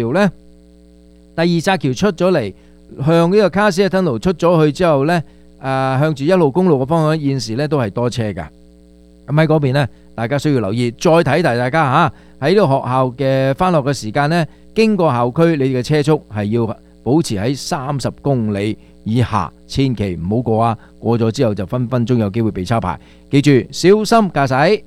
橋呢，第二紮橋出咗嚟，向呢個卡斯特吞路出咗去之後呢，向住一路公路嘅方向，現時呢都係多車㗎。咁喺嗰邊呢，大家需要留意。再提大家嚇，喺呢個學校嘅返學嘅時間呢，經過校區，你哋嘅車速係要保持喺30公里以下，千祈唔好過啊！過咗之後就分分鐘有機會被抄牌。記住，小心駕駛。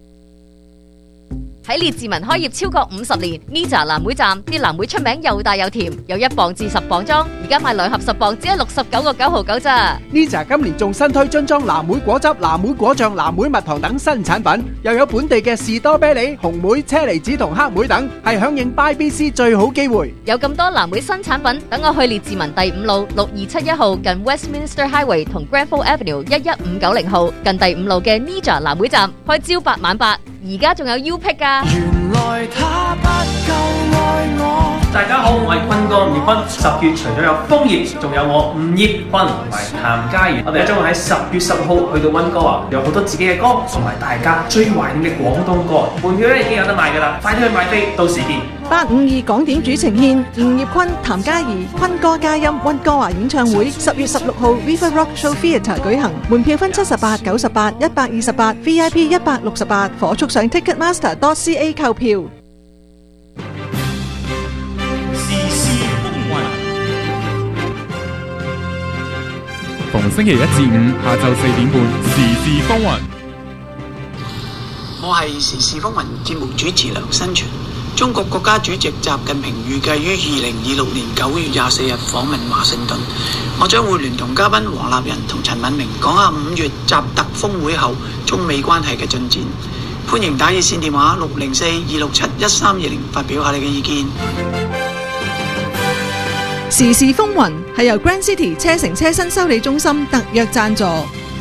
喺列治文開業超過50年 ，Nija 藍莓站啲藍莓出名又大又甜，有1磅至10磅裝，而家買2盒10磅只係69.99咋。 Nija 今年仲新推樽裝藍莓果汁、藍莓果醬、藍莓蜜糖等新產品，又有本地嘅士多啤梨、紅莓、車厘子同黑莓等，係響應 BYBC 最好機會。 有咁多藍莓新產品，等我去列治文第5路6271號近 Westminster Highway 同 Granville Avenue 11590號近第5路嘅 Nija 藍莓站開朝8晚8，而家仲有 U-Pick 㗎。 原來他不夠愛我。 大家好，我係坤哥吳業坤。10月除咗有楓葉，仲有我吳業坤同埋譚嘉儀。我哋將會喺10月10號去到溫哥華，有好多自己嘅歌，同埋大家最懷念嘅廣東歌。門票咧已經有得賣㗎啦，快啲去買飛，到時見。 852港點主呈獻吳業坤、譚嘉儀、坤哥嘉音溫哥華演唱會，10月16號 Viva Rock Show Theatre 舉行，門票分78、98、128、VIP 168，火速上 Ticketmaster.ca 購票。 時事風雲，逢星期1至5下晝4點半，時事風雲。 我係時事風雲節目主持梁新全。中國國家主席習近平預計於2026年9月24日訪問華盛頓，我將會聯同嘉賓黃立仁同陳敏明講下5月習特峰會後中美關係嘅進展。歡迎打熱線電話604-267-1320發表下你嘅意見。 時事風雲係由 Grand City 車城車新修理中心特約贊助。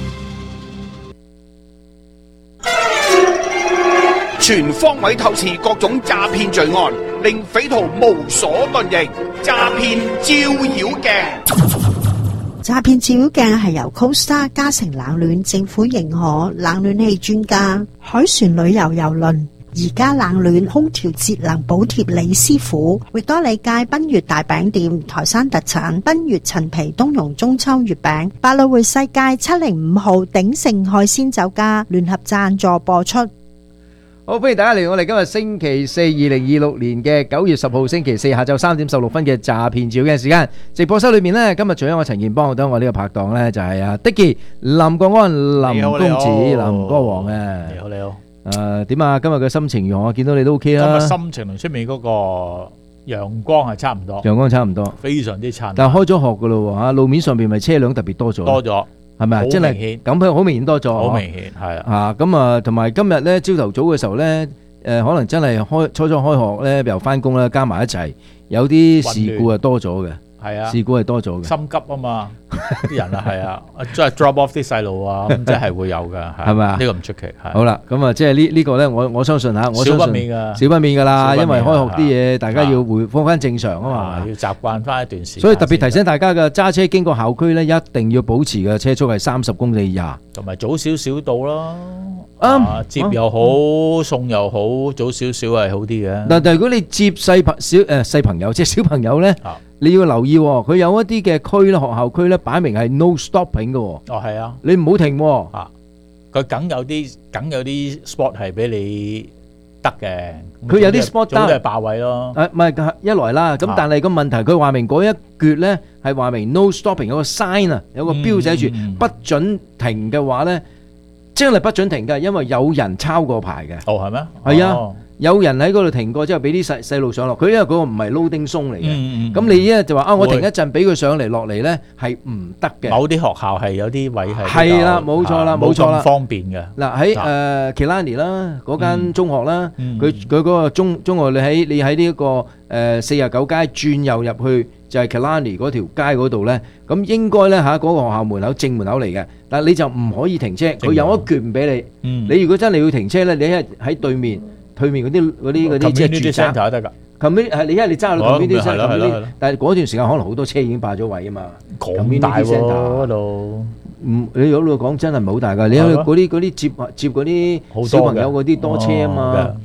全方位透視各種詐騙罪案，令匪徒無所遁形。詐騙照妖鏡， 詐騙照妖鏡係由 Costa 嘉誠冷暖政府認可冷暖氣專家海船旅遊郵輪而家冷暖空調節能補貼李師傅，域多利街賓悅大餅店台山特產賓悅陳皮冬蓉中秋月餅，百老匯世界705號鼎盛海鮮酒家聯合贊助播出。 好，歡迎大家嚟我哋今日星期四2026年嘅9月10號星期四下晝3點16分嘅詐騙照嘅時間。直播室裏面呢，今日除咗我陳健邦，等我呢個拍檔呢，就係阿 Dicky 林國安林公子林歌王嘅。 你好，你好。 點啊？今日嘅心情如何？我見到你都 OK 啦。 今日心情同出面嗰個陽光係差唔多。 陽光差唔多， 非常之燦爛。 但係開咗學噶咯喎，路面上邊咪車輛特別多咗。 多咗。 係咪啊？真係咁樣好明顯多咗， 好明顯係啊！咁啊，同埋今日咧朝頭早嘅時候咧，可能真係初開學咧又翻工咧，加埋一齊，有啲事故係多咗嘅。係啊，事故係多咗嘅。 心急啊嘛，啲人啊係啊，即係 drop off 啲細路啊，咁即係會有㗎， 係咪啊？ 呢個唔出奇。 好啦，咁啊，即係呢個咧，我相信嚇，我相信少不免㗎， 少不免㗎啦，因為開學啲嘢，大家要回復翻正常啊嘛， 要習慣翻一段時間。 所以特別提醒大家嘅揸車經過校區咧，一定要保持嘅車速係30公里以下， 同埋早少少到咯。接又好，送又好，早少少係好啲嘅。 但係如果你接細朋友，即係小朋友咧，你要留意，佢有一啲嘅區咧，學校區咧，擺明係 no stopping 嘅。 哦，係啊， 你唔好停。 佢梗有啲 spot 係俾你得嘅。 佢有啲 spot 得， 都係霸位咯。 唔係一來啦，咁但係個問題，佢話明嗰一橛咧係話明 no stopping 有個 sign 啊，有個標寫住不准停嘅話咧。真係不准停㗎，因為有人抄過牌嘅。 哦，係咩？ 係啊，有人喺嗰度停過之後，俾啲細路上落。佢因為嗰個唔係 loading zone 嚟嘅，咁你咧就話我停一陣，俾佢上嚟落嚟咧係唔得嘅。 某啲學校係有啲位係啦，冇錯啦，冇錯啦， 方便嘅。 嗱喺Killarney 啦，嗰間中學啦，佢嗰個中學你喺呢一個49街轉右入去。就係 Killarney 嗰條街嗰度咧，咁應該咧嗰個學校門口正門口嚟嘅，但係你就唔可以停車，佢有一橛唔俾你。你如果真係要停車咧，你喺對面嗰啲即係住宅得㗎。 係你你揸到邊啲車？但係嗰段時間可能好多車已經霸咗位啊嘛。 咁大喎嗰度。 你嗰度講真係唔係好大㗎，你嗰啲接嗰啲小朋友嗰啲多車啊嘛。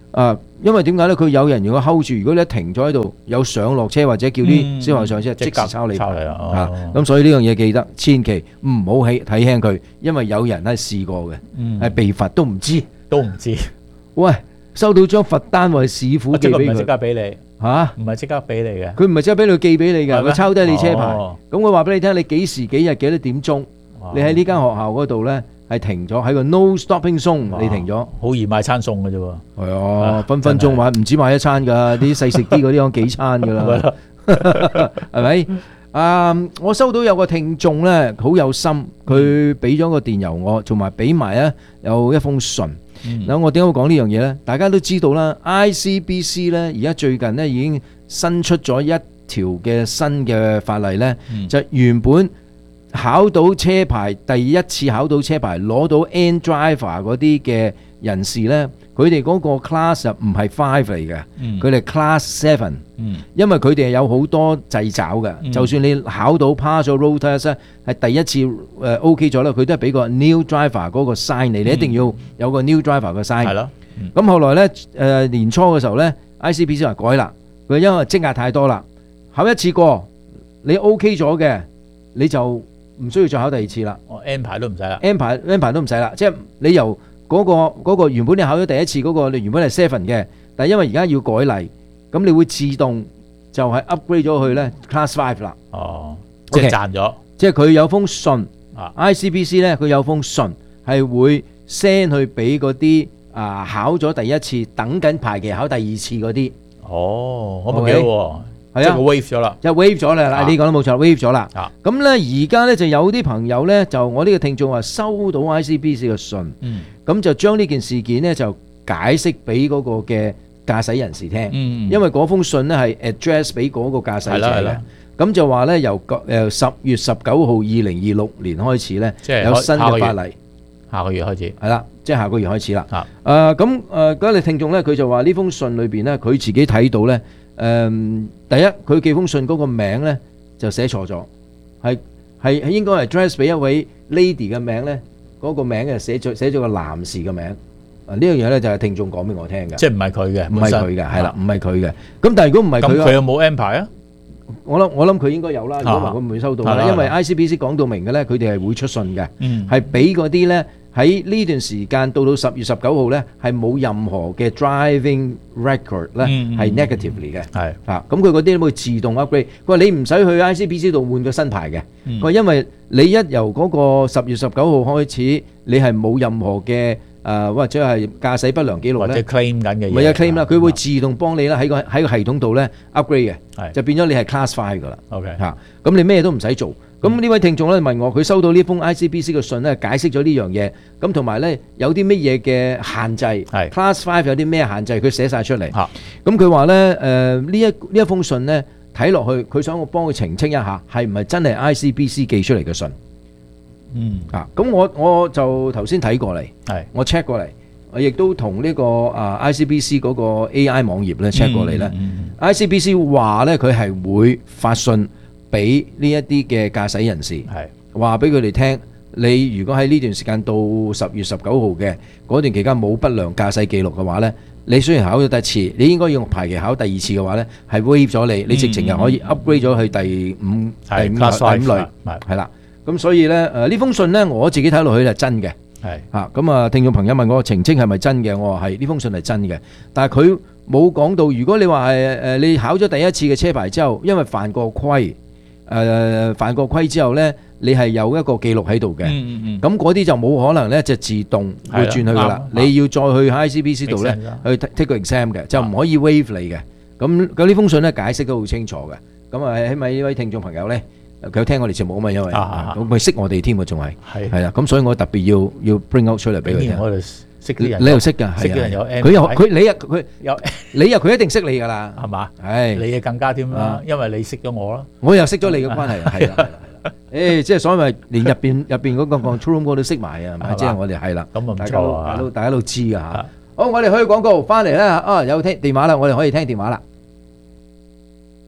因為點解咧？佢有人如果 hold 住，如果你一停咗喺度，有上落車或者叫啲小朋友上車，即時抄你牌啊！咁所以呢樣嘢記得，千祈唔好睇輕佢，因為有人係試過嘅，係被罰都唔知。喂，收到張罰單話市府寄俾佢， 唔係即刻俾你嚇， 唔係即刻俾你嘅， 佢唔係即刻俾你寄俾你㗎， 係咩佢抄低你車牌， 哦咁佢話俾你聽，你幾時幾日幾多點鐘，你喺呢間學校嗰度咧係停咗喺個 no stopping zone，你停咗， 好易買餐餸嘅啫喎。 係啊，分分鐘買唔止買一餐㗎，啲細食啲嗰啲講幾餐㗎啦，係咪？我收到有個聽眾咧好有心，佢俾咗個電郵我，同埋俾埋咧有一封信。嗱，我點解會講呢樣嘢呢？大家都知道啦，ICBC 呢而家最近呢已經新出咗一條嘅新嘅法例呢，就原本考到車牌第一次考到車牌攞到 N driver 嗰啲嘅人士呢，佢哋嗰個 class 唔係 five 嚟嘅，佢哋 class seven。因為佢哋係有好多掣肘嘅，就算你考到 pass 咗 road test 咧，係第一次OK 咗啦，佢都係俾個 new driver 嗰個 sign 你一定要有個 new driver 嘅 sign。係咯。咁後來咧年初嘅時候咧 ，ICBC 話改啦，佢因為積壓太多啦，考一次過你 OK 咗嘅，你就唔需要再考第二次啦。 N 牌都唔使啦。 N 牌都唔使啦，即係你由嗰個原本你考咗第一次嗰個，你原本係 seven 嘅，但係因為而家要改例。咁你會自動就係 upgrade 咗去咧 class five 啦。 哦，即係賺咗。 即係佢有封信，ICBC 咧佢有封信係會 send 去俾嗰啲考咗第一次等緊排期考第二次嗰啲。 哦，我唔記得喎。係啊 ，wave 咗啦， 即係 wave 咗啦。你講得冇錯 ，wave 咗啦。咁咧而家咧就有啲朋友咧，就我呢個聽眾話收到 ICBC 嘅信，咁就將呢件事件咧就解釋俾嗰個嘅駕駛人士聽，因為嗰封信咧係 address 俾嗰個駕駛者嘅，咁就話咧由10月19號2026年開始咧，有新嘅法例， 下個月開始， 係啦，即係下個月開始啦。咁嗰位聽眾咧，佢就話呢封信裏邊咧，佢自己睇到咧，第一佢寄封信嗰個名咧就寫錯咗，係應該係 address 俾一位 lady 嘅名咧，嗰個名嘅寫咗個男士嘅名。呢樣嘢咧就係聽眾講俾我聽嘅， 即係唔係佢嘅， 唔係佢嘅，係啦，唔係佢嘅。咁但係如果唔係佢， 咁佢有冇 N 牌啊？ 我諗佢應該有啦，如果唔係佢唔會收到啦。因為 ICBC 講到明嘅咧，佢哋係會出信嘅，係俾嗰啲咧喺呢段時間到10月19號咧係冇任何嘅 driving record 咧係 negative 嚟嘅。係咁佢嗰啲會自動 upgrade。佢話你唔使去 ICBC 度換個新牌嘅。佢話因為你一由嗰個10月19號開始，你係冇任何嘅。或者係駕駛不良記錄咧， 或者 claim 緊嘅嘢， 唔係啊 claim 啦，佢會自動幫你啦喺個系統度咧 upgrade 嘅，就變咗你係 class five 噶啦。 OK 嚇，咁你咩都唔使做。咁呢位聽眾咧問我，佢收到呢封 ICBC 嘅信咧，解釋咗呢樣嘢，咁同埋咧有啲乜嘢嘅限制，class five 有啲咩限制，佢寫晒出嚟。咁佢話咧呢一封信咧睇落去，佢想我幫佢澄清一下，係唔係真係 ICBC 寄出嚟嘅信？咁我就頭先睇過嚟，我 check 過嚟，我亦都同呢個ICBC 嗰個 AI 網頁咧 check 過嚟咧。ICBC 話咧佢係會發信俾呢一啲嘅駕駛人士，話俾佢哋聽，你如果喺呢段時間到10月19號嘅嗰段期間冇不良駕駛記錄嘅話咧，你雖然考咗第一次，你應該用排期考第二次嘅話咧，係 waive 咗你直情係可以 upgrade 咗去第五類，係啦。咁所以咧，呢封信咧，我自己睇落去係真嘅。咁啊，聽眾朋友問我澄清係咪真嘅？我話係呢封信係真嘅，但係佢冇講到，如果你話係你考咗第一次嘅車牌之後，因為犯過規，之後咧，你係有一個記錄喺度嘅。咁嗰啲就冇可能咧，就自動會轉去噶啦。你要再去 ICBC 度咧去 take 個 exam 嘅，就唔可以 waive 你嘅。咁呢封信咧解釋得好清楚嘅。咁啊，起碼呢位聽眾朋友咧。佢有聽我哋節目啊嘛，因為佢識我哋添喎，仲係係啦，咁所以我特別要 bring out 出嚟俾佢聽。 我哋識啲人， 你又識㗎， 識啲人有 M， 你佢一定識你㗎啦， 係嘛？ 係你嘅更加添啦，因為你識咗我啦， 我又識咗你嘅關係，係啦，即係所謂連入邊嗰個 control room 我都識埋啊，係咪？即係我哋係啦， 咁唔錯啊， 大家都知㗎嚇。好，我哋去廣告翻嚟咧，有聽電話啦，我哋可以聽電話啦。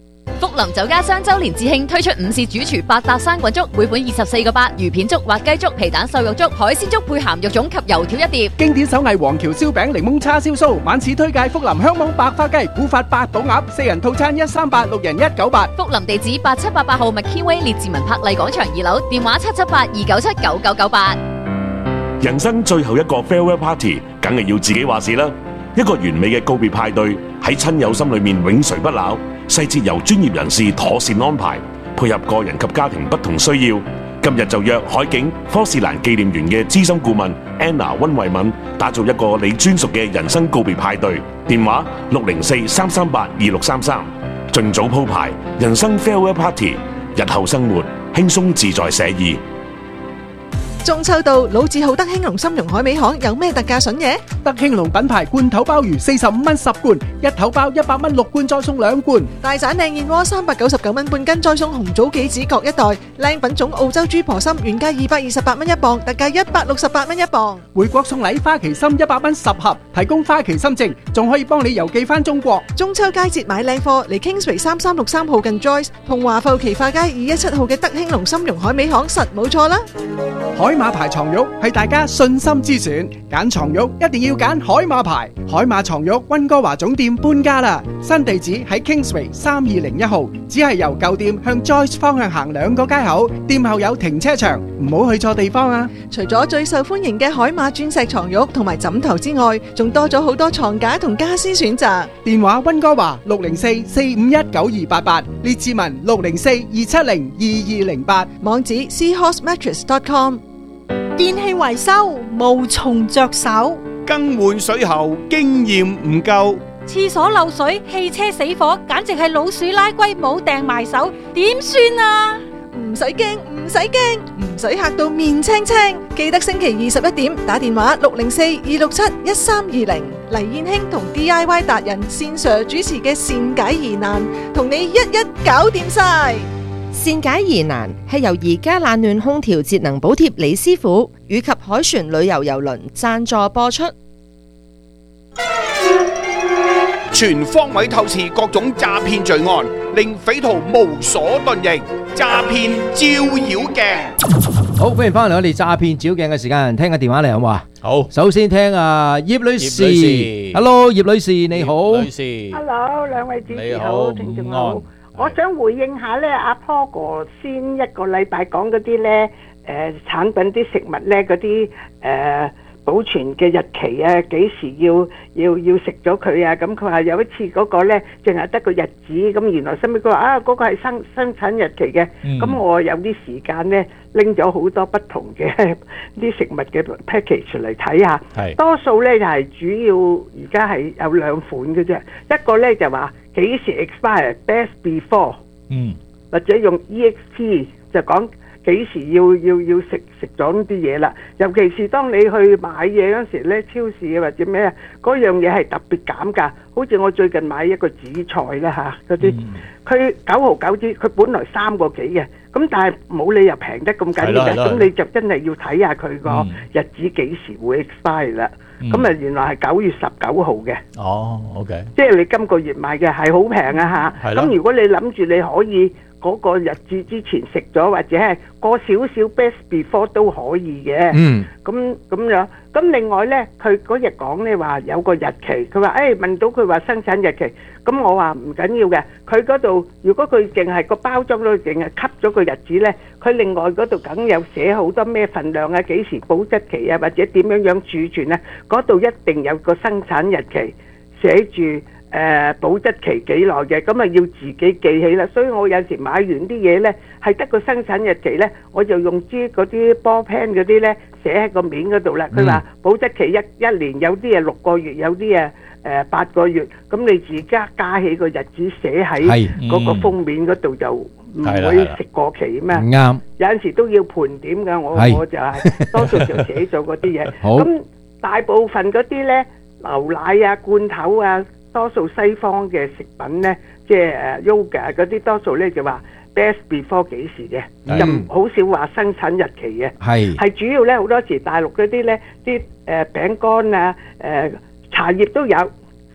福林酒家雙周年致慶推出午市主廚百搭生滾粥，每款24個8，魚片粥、滑雞粥、皮蛋瘦肉粥、海鮮粥配鹹肉粽及油條一碟。 經典手藝黃橋燒餅、檸檬叉燒酥，晚市推介福林香網白花雞、古法八寶鴨，4人套餐138，6人198。 福林地址8788號McKinway列治文柏麗廣場2樓，電話778-297-9998。 人生最後一個 farewell party，梗係要自己話事啦。一個完美嘅告別派對喺親友心裏面永垂不朽，細節由專業人士妥善安排，配合個人及家庭不同需要。今日就約海景科士蘭紀念園嘅資深顧問 Anna 溫慧敏，打造一個你專屬嘅人生告別派對。電話604-338-2633，盡早鋪排人生 farewell party，日後生活輕鬆自在寫意。 中秋到，老字號德興隆參茸海味行有咩特價筍嘢？ 德興隆品牌罐頭鮑魚45蚊10罐，一頭鮑100蚊6罐，再送2罐。 大盞靚燕窩399蚊半斤，再送紅棗杞子各一袋。靚品種澳洲豬婆心原價228蚊一磅，特價168蚊一磅。 回國送禮花旗參100蚊10盒，提供花旗參證，仲可以幫你郵寄翻中國。 中秋佳節買靚貨，嚟 Kingsway 3363號近 Joyce 同華埠奇化街217號嘅德興隆參茸海味行實冇錯啦。 海馬牌床褥係大家信心之選，揀床褥一定要揀海馬牌。海馬床褥溫哥華總店搬家啦，新地址喺 Kingsway 3201號，只係由舊店向 Joyce 方向行2個街口，店後有停車場，唔好去錯地方啊！ 除咗最受歡迎嘅海馬鑽石床褥同埋枕頭之外，仲多咗好多床架同家私選擇。 電話溫哥華604-451-9288，列治文604-270-2208， 網址 seahorsemattress.com。 電器維修無從着手， 更換水喉經驗唔夠， 廁所漏水、汽車死火，簡直係老鼠拉龜冇掟埋手，點算啊？ 唔使驚，唔使驚，唔使嚇到面青青。記得星期21點打電話604-267-1320，黎燕卿同 DIY 達人線上主持嘅善解疑難，同你一一搞掂晒。 善解疑難係由而家冷暖空調節能補貼李師傅以及海船旅遊郵輪贊助播出。 全方位透視各種詐騙罪案，令匪徒無所遁形。詐騙照妖鏡。 好，歡迎翻嚟我哋詐騙照鏡嘅時間，聽個電話嚟好唔好啊？ 好， 首先聽啊葉女士，Hello 葉女士你好。 女士 ，Hello 兩位主持好，聽眾好。我想回應下咧，阿 Paul 哥先一個禮拜講嗰啲咧，產品啲食物咧嗰啲保存嘅日期啊，幾時要食咗佢啊？咁佢話有一次嗰個咧，淨係得個日子，咁原來收尾佢話啊，嗰個係生產日期嘅。咁我有啲時間咧，拎咗好多不同嘅啲食物嘅 package 嚟睇下。多數咧就係主要而家係有2款嘅啫，一個咧就話幾時 expire best before，或者用 EXP 就講幾時要食咗呢啲嘢啦。尤其是當你去買嘢嗰時咧，超市或者咩啊，嗰樣嘢係特別減價。好似我最近買一個紫菜啦嚇，嗰啲佢9毫9支，佢本來3個幾嘅，咁但係冇理由平得咁緊要嘅，咁你就真係要睇下佢個日子幾時會 expire 啦。咁啊，原來係9月19號嘅。 哦，OK。 即係你今個月買嘅係好平啊嚇。咁如果你諗住你可以嗰個日子之前食咗，或者係過少少 best before 都可以嘅。咁樣。咁另外咧，佢嗰日講咧話有個日期，佢話問到佢話生產日期，咁我話唔緊要嘅。佢嗰度如果佢淨係個包裝度淨係吸咗個日子咧，佢另外嗰度梗有寫好多咩份量啊、幾時保質期啊，或者點樣儲存啊，嗰度一定有個生產日期寫住。保質期幾耐嘅，咁啊要自己記起啦。所以我有時買完啲嘢呢，係得個生產日期呢，我就用支嗰啲波 pen 嗰啲呢寫喺個面嗰度啦。佢話保質期一年，有啲係6個月，有啲8個月。咁你自己加起個日子寫喺嗰個封面嗰度，就唔會食過期嘛。 啱。 有陣時都要盤點㗎，我就係多數就寫咗嗰啲嘢。咁大部分嗰啲呢，牛奶啊、罐頭啊。多數西方嘅食品呢，即係yogurt 嗰啲，多數呢就話 best before 幾時嘅，就好少話生產日期嘅。係主要呢，好多時大陸嗰啲呢，啲餅乾啊、茶葉都有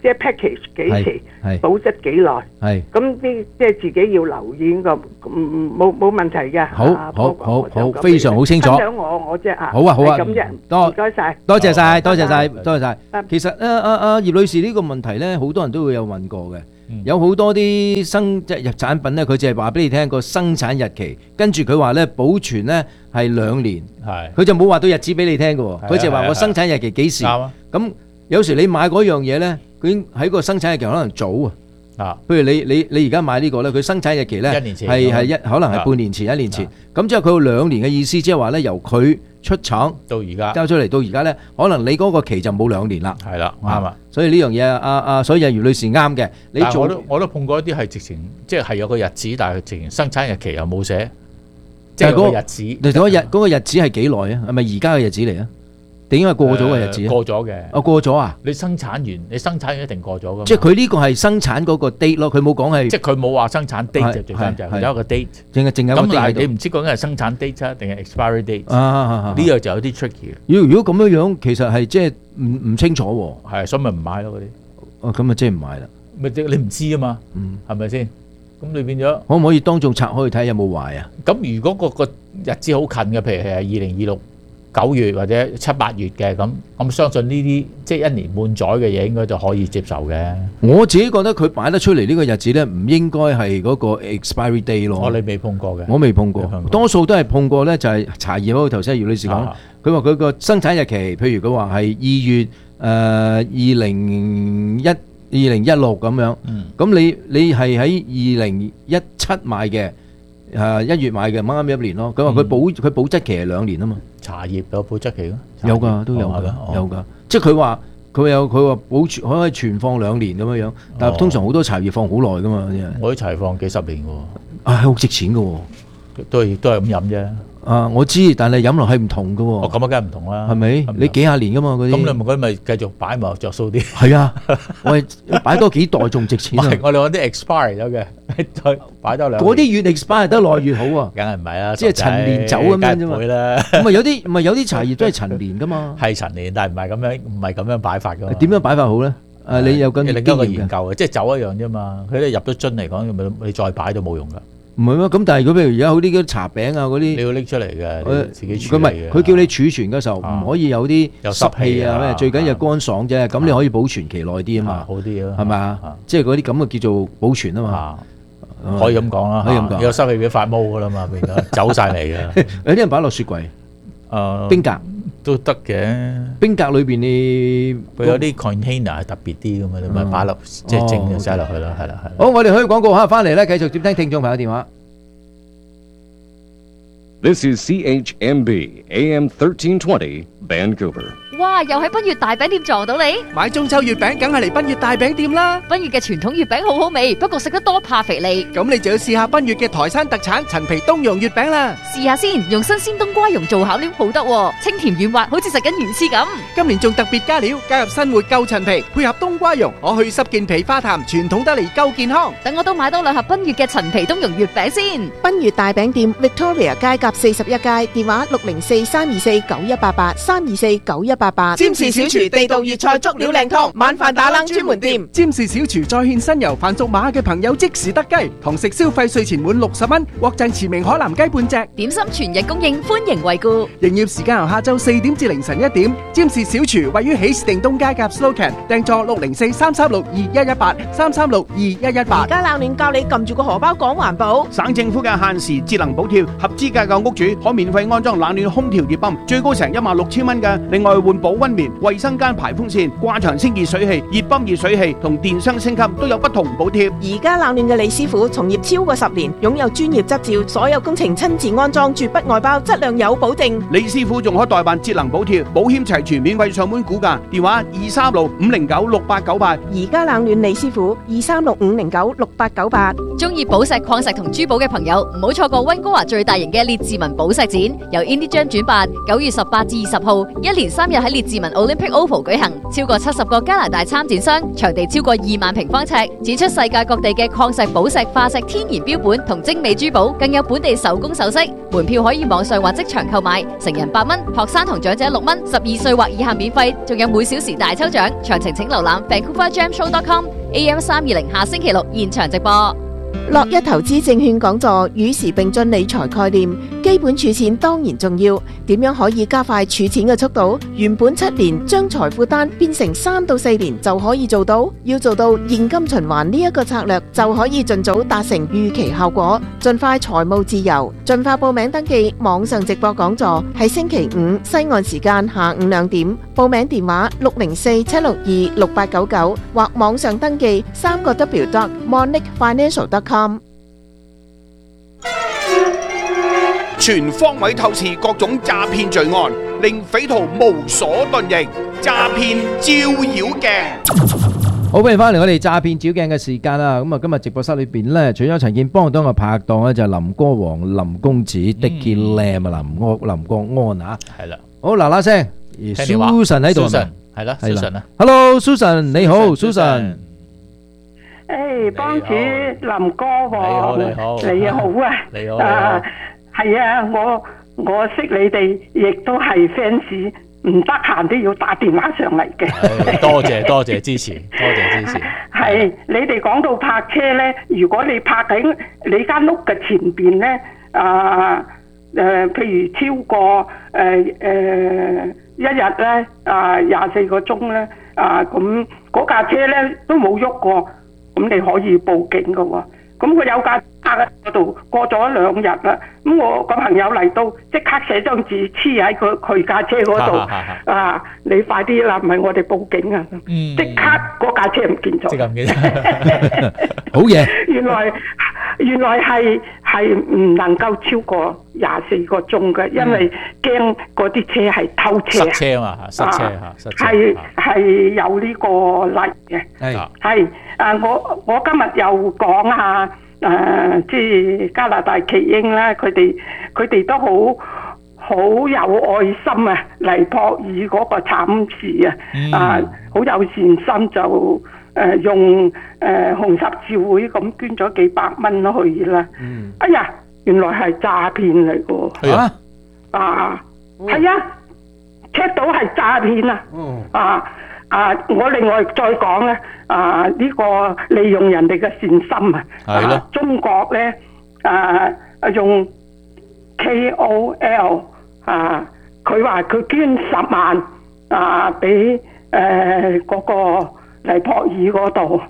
即係 package 幾時，保質幾耐。 係咁啲即係自己要留意個冇問題嘅。 好，非常好清楚。 分享我啫啊。 好啊， 咁啫，唔該晒。 多謝晒。其實葉女士呢個問題咧，好多人都會有問過嘅。有好多啲即係入產品咧，佢淨係話俾你聽個生產日期，跟住佢話咧保存咧係2年，佢就冇話到日子俾你聽嘅喎，佢就話我生產日期幾時。咁有時你買嗰樣嘢咧，佢已經喺個生產日期可能早啊。譬如你而家買呢個咧，佢生產日期咧係可能係半年前、1年前。咁之後佢有2年嘅意思，即係話咧由佢出廠到而家交出嚟到而家咧，可能你嗰個期就冇2年啦。 係啦，啱啊。 所以呢樣嘢所以余女士啱嘅。你我都碰過一啲係直情即係有個日子，但係直情生產日期又冇寫，即係個日子。 嗰個日子係幾耐啊？係咪而家嘅日子嚟啊？定應該過咗嘅日子？ 過咗嘅。 過咗啊？ 你生產完一定過咗㗎嘛？ 即係佢呢個係生產嗰個 date 咯，佢冇講係。 即係佢冇話生產 date 就最緊就係有一個 date。淨係咁， 但係你唔知究竟係生產 date 啊定係 expiry date？呢個就有啲 tricky。 如果咁樣，其實係即係唔清楚喎。 係，所以咪唔買咯嗰啲。 咁啊，即係唔買啦。 咪即你唔知啊嘛，係咪先？咁你變咗可唔可以當眾拆開去睇有冇壞啊？ 咁如果個日子好近嘅，譬如係2026 9月或者7、8月嘅，咁相信呢啲即係1年半載嘅嘢應該就可以接受嘅。 我自己覺得佢擺得出嚟呢個日子咧，唔應該係嗰個 expiry day 咯。 你未碰過嘅， 我未碰過，多數都係碰過咧，就係茶葉嗰個頭先葉女士講，佢話佢個生產日期，譬如佢話係2月2016咁樣，咁你係喺2017買嘅，1月買嘅，啱啱1年咯。佢話佢保質期係2年啊嘛。 茶葉有保質期咯？ 有㗎，都有㗎，即係佢話保存可以存放2年咁樣樣，但係通常好多茶葉放好耐㗎嘛。 我啲茶葉放幾十年㗎喎。 好值錢㗎喎。 都係咁飲啫。 我知，但係飲落係唔同㗎喎。 咁啊，梗係唔同啦。 係咪？你幾廿年㗎嘛嗰啲。 咁你咪繼續擺埋着數啲。 係啊，我係擺多幾代仲值錢啊。 我哋揾啲 expire 咗嘅，再擺多2年。 嗰啲越 expire 得耐越好啊。 梗係唔係啦？ 即係陳年酒咁樣啫嘛。 唔係有啲茶葉都係陳年㗎嘛。 係陳年，但係唔係咁樣擺法㗎嘛。 點樣擺法好咧？你有跟另一個研究嘅，即係酒一樣啫嘛。佢哋入咗樽嚟講，你再擺都冇用㗎。 唔係咩？咁但係如果譬如而家好啲嗰啲茶餅啊嗰啲， 你要拎出嚟嘅，自己處理嘅。 佢叫你儲存嘅時候唔可以有啲濕氣啊咩？最緊要乾爽啫。咁你可以保存期耐啲啊嘛。 好啲咯， 係咪啊？即係嗰啲咁嘅叫做保存啊嘛。 可以咁講啦， 可以咁講。 有濕氣俾發毛㗎啦嘛，變咗走晒嚟嘅。 有啲人擺落雪櫃，冰格都得嘅。 冰格裏邊你佢有啲 container 係特別啲㗎嘛，你咪擺落即係整就擠落去啦，係啦。 好，我哋去廣告下，翻嚟咧繼續接聽聽眾朋友電話。 This is CHMB AM 1320 Vancouver。 哇！又喺賓悅大餅店撞到你， 買中秋月餅梗係嚟賓悅大餅店啦。 賓悅嘅傳統月餅好好味，不過食得多怕肥膩。 咁你就要試下賓悅嘅台山特產陳皮冬蓉月餅啦。 試下先，用新鮮冬瓜蓉做餡料好得，清甜軟滑，好似食緊魚翅咁。 今年仲特別加料，加入新活夠陳皮，配合冬瓜蓉，可去濕健脾化痰，傳統得嚟夠健康。 等我都買多2盒賓悅嘅陳皮冬蓉月餅先。 賓悅大餅店 Victoria 街甲41街，電話604-324-9188 324-9188。 占士小廚地道粵菜足料靚湯，晚飯打冷專門店。占士小廚再獻新油飯屬馬嘅朋友即時得雞，堂食消費稅前滿60蚊，獲贈馳名海南雞半隻。 點心全日供應，歡迎惠顧。 營業時間由下晝4點至凌晨1點。占士小廚位於喜事定東街甲 Slocan， 訂座604-336-2118 336-2118。 而家冷暖教你撳住個荷包講環保。 省政府嘅限時節能補貼，合資格嘅屋主可免費安裝冷暖空調熱泵，最高成16,000蚊嘅。另外換保溫棉、衛生間排風扇、掛牆清潔水器、熱泵熱水器同電箱升級都有不同補貼。 而家冷暖嘅李師傅從業超過10年，擁有專業執照，所有工程親自安裝，絕不外包，質量有保證。 李師傅仲可代辦節能補貼，保險齊全，免費上門估價，電話236-509-6898。 而家冷暖李師傅236-509-6898。 中意寶石、礦石同珠寶嘅朋友，唔好錯過溫哥華最大型嘅烈志文寶石展，由 Indie Jam 主辦，9月18至20號，一連3日喺列治文 Olympic Oval 舉行，超過70個加拿大參展商，場地超過2萬平方尺，展出世界各地嘅礦石、寶石、化石、天然標本同精美珠寶，更有本地手工首飾。門票可以網上或即場購買，成人8蚊，學生同長者6蚊，12歲或以下免費，仲有每小時大抽獎。詳情請瀏覽 VancouverJamShow.com。AM 320下星期6現場直播。 樂一投資證券講座與時並進理財概念，基本儲錢當然重要，點樣可以加快儲錢嘅速度？原本7年將財富單變成3到4年就可以做到，要做到現金循環呢一個策略，就可以盡早達成預期效果，盡快財務自由。盡快報名登記網上直播講座，係星期5西岸時間下午2點，報名電話604-762-6899或網上登記3W.monicfinancial.com。 全方位透視各種詐騙罪案，令匪徒無所遁形。詐騙照妖鏡。 好，歡迎翻嚟我哋詐騙照鏡嘅時間啦。咁啊，今日直播室裏邊咧，除咗陳建邦當嘅拍檔咧，就係林歌王、林公子、Dicky Lam 啊，林國安啊。 係啦。 好嗱嗱聲 ，Susan 喺度啊。 係啦，Susan 啊。 Hello，Susan，你好，Susan。 誒，幫主林歌王， 你好啊， 你好， 係啊，我識你哋，亦都係 fans，唔得閒都要打電話上嚟嘅。 多謝支持，多謝支持。 係你哋講到泊車咧，如果你泊喺你間屋嘅前邊咧，譬如超過一日咧24個鐘咧，咁嗰架車咧都冇喐過。咁你可以報警噶喎，咁佢有架泊喺嗰度，過咗2日啦，咁我個朋友嚟到，即刻寫張紙黐喺佢架車嗰度，你快啲啦，唔係我哋報警啊！即刻嗰架車唔見咗， 即刻唔見咗， 好嘢！ 原來係唔能夠超過24個鐘嘅，因為驚嗰啲車係偷車， 塞車嘛，塞車係有呢個例嘅，係我今日又講下即係加拿大奇英啦，佢哋都好有愛心啊，黎博爾嗰個慘事啊，好有善心就用紅十字會咁捐咗幾百蚊去啦。哎呀，原來係詐騙嚟㗎。係啊，check 到係詐騙啊。我另外再講咧，呢個利用人哋嘅善心啊，中國咧用 KOL 佢話佢捐10萬俾嗰個黎博爾嗰度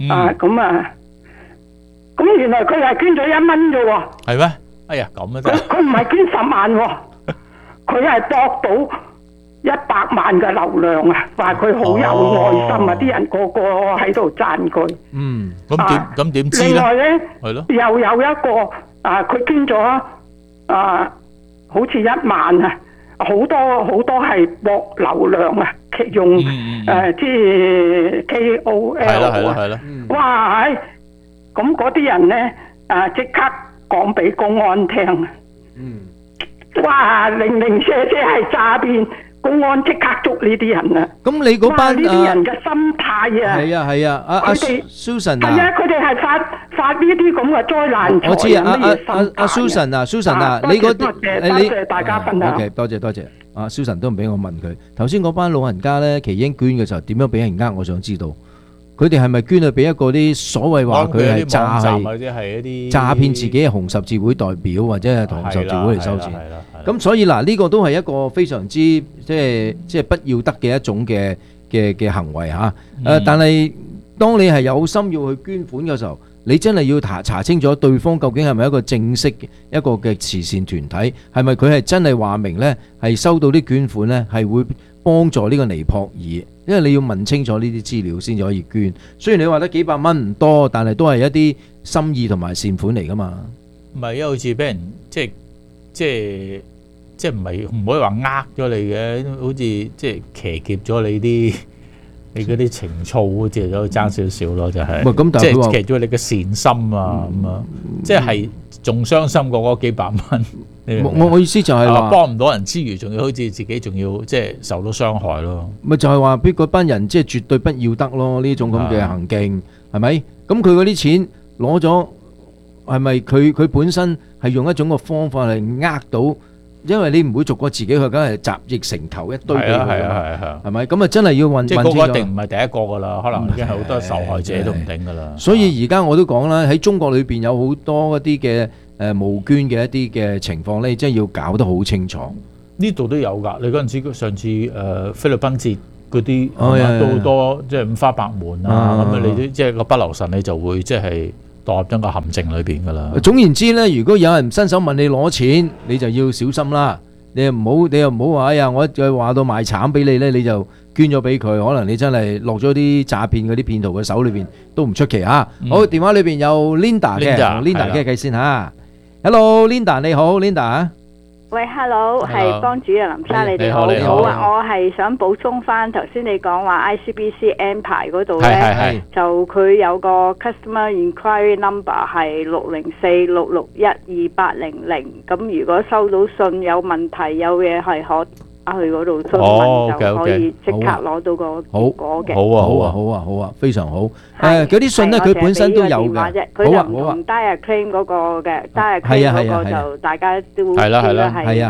咁原來佢係捐咗1蚊啫喎。 係咩？哎呀，咁啊真係。 佢唔係捐10萬喎，佢係博到100萬嘅流量啊！話佢好有愛心啊！啲人個個喺度讚佢。 咁點知咧？ 另外咧， 係咯， 又有一個佢捐咗好似1萬啊！好多係博流量啊！用即係 KOL 係啦。 哇！咁嗰啲人咧即刻講俾公安聽。哇！零舍係詐騙。公安即刻捉呢啲人啊！ 咁你嗰班呢啲人嘅心態啊， 係啊，阿 Susan 啊， 係啊，佢哋係發呢啲咁嘅災難財。 我知啊，阿 Susan 啊，你嗰啲多謝大家分享。 OK， 多謝。阿 Susan 都唔俾我問佢。頭先嗰班老人家咧，奇英捐嘅時候點樣俾人呃？我想知道，佢哋係咪捐去俾一個啲所謂話佢係詐騙自己嘅紅十字會代表或者係同紅十字會嚟收錢？咁所以嗱，呢個都係一個非常之即係不要得嘅一種嘅行為嚇。但係當你係有心要去捐款嘅時候，你真係要查清楚對方究竟係咪一個正式一個嘅慈善團體，係咪佢係真係話明呢？係收到啲捐款呢，係會幫助呢個尼泊爾，因為你要問清楚呢啲資料先至可以捐。雖然你話得幾百蚊唔多，但係都係一啲心意同埋善款嚟噶嘛。 唔係，因為好似俾人即係唔可以話呃咗你嘅，好似即係騎劫咗你嗰啲情操，好似都爭少少咯，就係。 咁但係即係騎咗你嘅善心啊咁啊，即係仲傷心過嗰幾百蚊。 我意思就係話幫唔到人之餘，仲要好似自己仲要即係受到傷害咯。 咪就係話俾嗰班人即係絕對不要得咯，呢種咁嘅行徑係咪？咁佢嗰啲錢攞咗，係咪佢本身係用一種個方法嚟呃到？因為你唔會逐個自己去，梗係集腋成裘一堆俾佢㗎，係咪？咁啊真係要運即係嗰個一定唔係第一個㗎啦，可能已經係好多受害者都唔定㗎啦。 所以而家我都講啦，喺中國裏邊有好多一啲嘅募捐嘅一啲嘅情況咧，真係要搞得好清楚。 呢度都有㗎，你嗰陣時上次菲律賓節嗰啲都好多，即係五花八門啊咁啊！你啲即係個不留神，你就會即係墮入咗個陷阱裏邊㗎啦。 總言之咧，如果有人伸手問你攞錢，你就要小心啦。你又唔好話，哎呀，我再話到賣慘俾你咧，你就捐咗俾佢，可能你真係落咗啲詐騙嗰啲騙徒嘅手裏邊都唔出奇嚇。好，電話裏邊有 Linda 嘅，同 Linda 傾偈先嚇。Hello Linda， 你好 Linda。 喂 ，Hello， 係幫主任林生，你哋好。好啊，我係想補充翻頭先你講話 ICBC N 牌嗰度咧，就佢有個 Customer Inquiry Number 係604661280，咁如果收到信有問題有嘢係可去嗰度詢問就可以即刻攞到個結果嘅。 好啊，非常好。嗰啲信咧佢本身都有嘅。 佢就唔同 Direct Claim 嗰個嘅 Direct Claim 嗰個就大家都知啦，係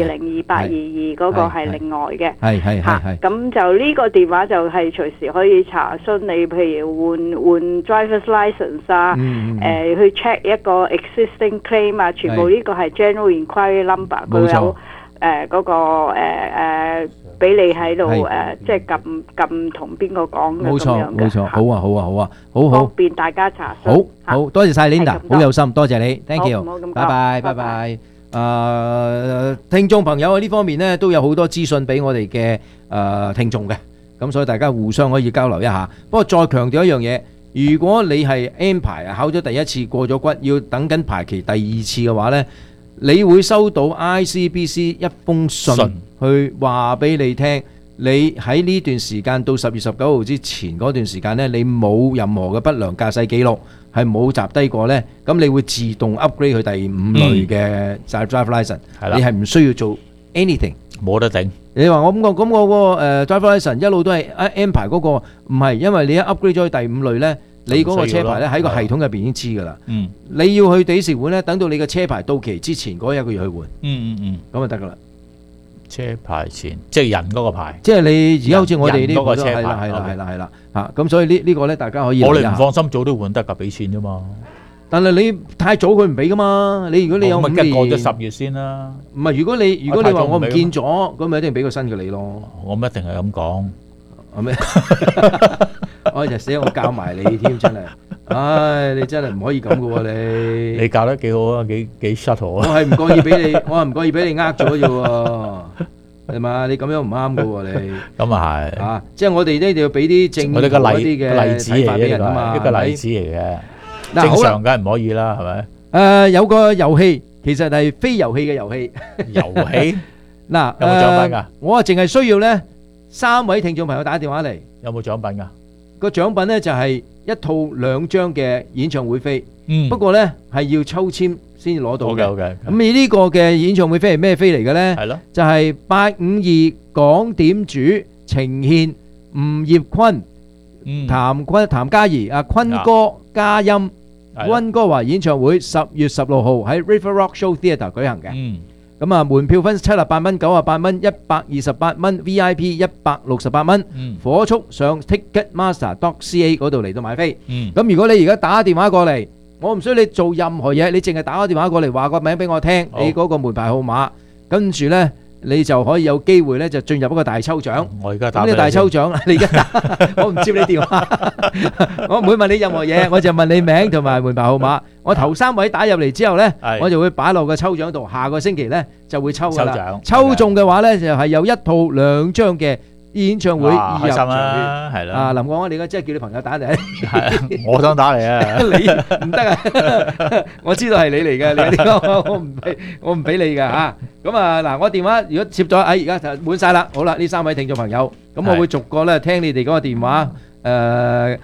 202822嗰個係另外嘅。係。咁就呢個電話就係隨時可以查詢你，譬如換 Driver's License 啊，去 check 一個 existing claim 啊，全部呢個係 General Inquiry Number， 佢有。嗰個俾你喺度即係撳同邊個講嘅咁樣嘅。 冇錯，好啊， 方便大家查詢。 好多謝晒 Linda， 好有心，多謝你 ，thank you，拜拜。聽眾朋友喺呢方面呢都有好多資訊俾我哋嘅聽眾嘅，咁所以大家互相可以交流一下。不過再強調一樣嘢，如果你係 N 牌考咗第一次過咗骨，要等緊排期第二次嘅話呢，你會收到 ICBC 一封信去話俾你聽，你喺呢段時間到10月19號之前嗰段時間呢，你冇任何嘅不良駕駛記錄，係冇集低過呢，咁你會自動 upgrade 去第5類嘅 driver license，你係唔需要做 anything， 冇得頂。 你話我咁我個driver license 一路都係 M 牌嗰個，唔係，因為你一 upgrade 咗去第5類呢。你嗰個車牌咧喺個系統入邊已經知噶啦，你要去第時換咧，等到你嘅車牌到期之前嗰1個月去換，咁就得噶啦。 車牌前即係人嗰個牌， 即係你而家好似我哋呢個車牌， 係啦嚇，咁所以呢個咧大家可以。 我哋唔放心早都換得㗎，俾錢啫嘛。 但係你太早佢唔俾噶嘛，你如果你有5年， 過咗10月先啦。 唔係，如果你話我唔見咗，咁咪一定俾個新嘅你咯。 我唔一定係咁講。 係咩？我就死我教埋你添，真係，唉，你真係唔可以咁噶喎， 你教得幾好啊，幾 shuttle 啊！ 我係唔覺意俾你，我係唔覺意俾你呃咗啫喎，係嘛？你咁樣唔啱噶喎，你咁啊係啊，即係我哋呢就要俾啲正我哋個例子嚟俾人啊嘛， 一個例子嚟嘅，正常梗係唔可以啦，係咪？ 有個遊戲其實係非遊戲嘅遊戲， 遊戲嗱有冇獎品㗎？ 我啊淨係需要咧3位聽眾朋友打電話嚟， 有冇獎品㗎？ 個獎品咧就係一套2張嘅演唱會飛，不過咧係要抽籤先至攞到嘅。咁而呢個嘅演唱會飛係咩飛嚟嘅咧？係咯，就係852港點主呈獻吳業坤、譚嘉儀、阿坤哥加音溫哥華演唱會10月16號喺 River Rock Show Theatre 舉行嘅。咁啊，門票分78蚊、98蚊、128蚊 ，VIP 168蚊。火速上 Ticketmaster.ca 嗰度嚟到買飛。咁如果你而家打電話過嚟，我唔需要你做任何嘢，你淨係打個電話過嚟，話個名俾我聽，你嗰個門牌號碼，跟住呢你就可以有機會呢就進入一個大抽獎。 我而家打呢個大抽獎，你而家打，我唔接你電話，我唔會問你任何嘢，我就問你名同埋門牌號碼。我頭3位打入嚟之後呢，我就會擺落個抽獎度，下個星期呢就會抽㗎啦。抽中嘅話呢，就係有1套2張嘅演唱會入場券，係啦。啊，林國安，你而家真係叫你朋友打嚟， 我想打嚟啊， 你唔得啊！我知道係你嚟嘅，你我唔俾你㗎嚇。咁啊嗱，我電話如果接咗，而家就滿曬啦。好啦，呢3位聽眾朋友，咁我會逐個咧聽你哋嗰個電話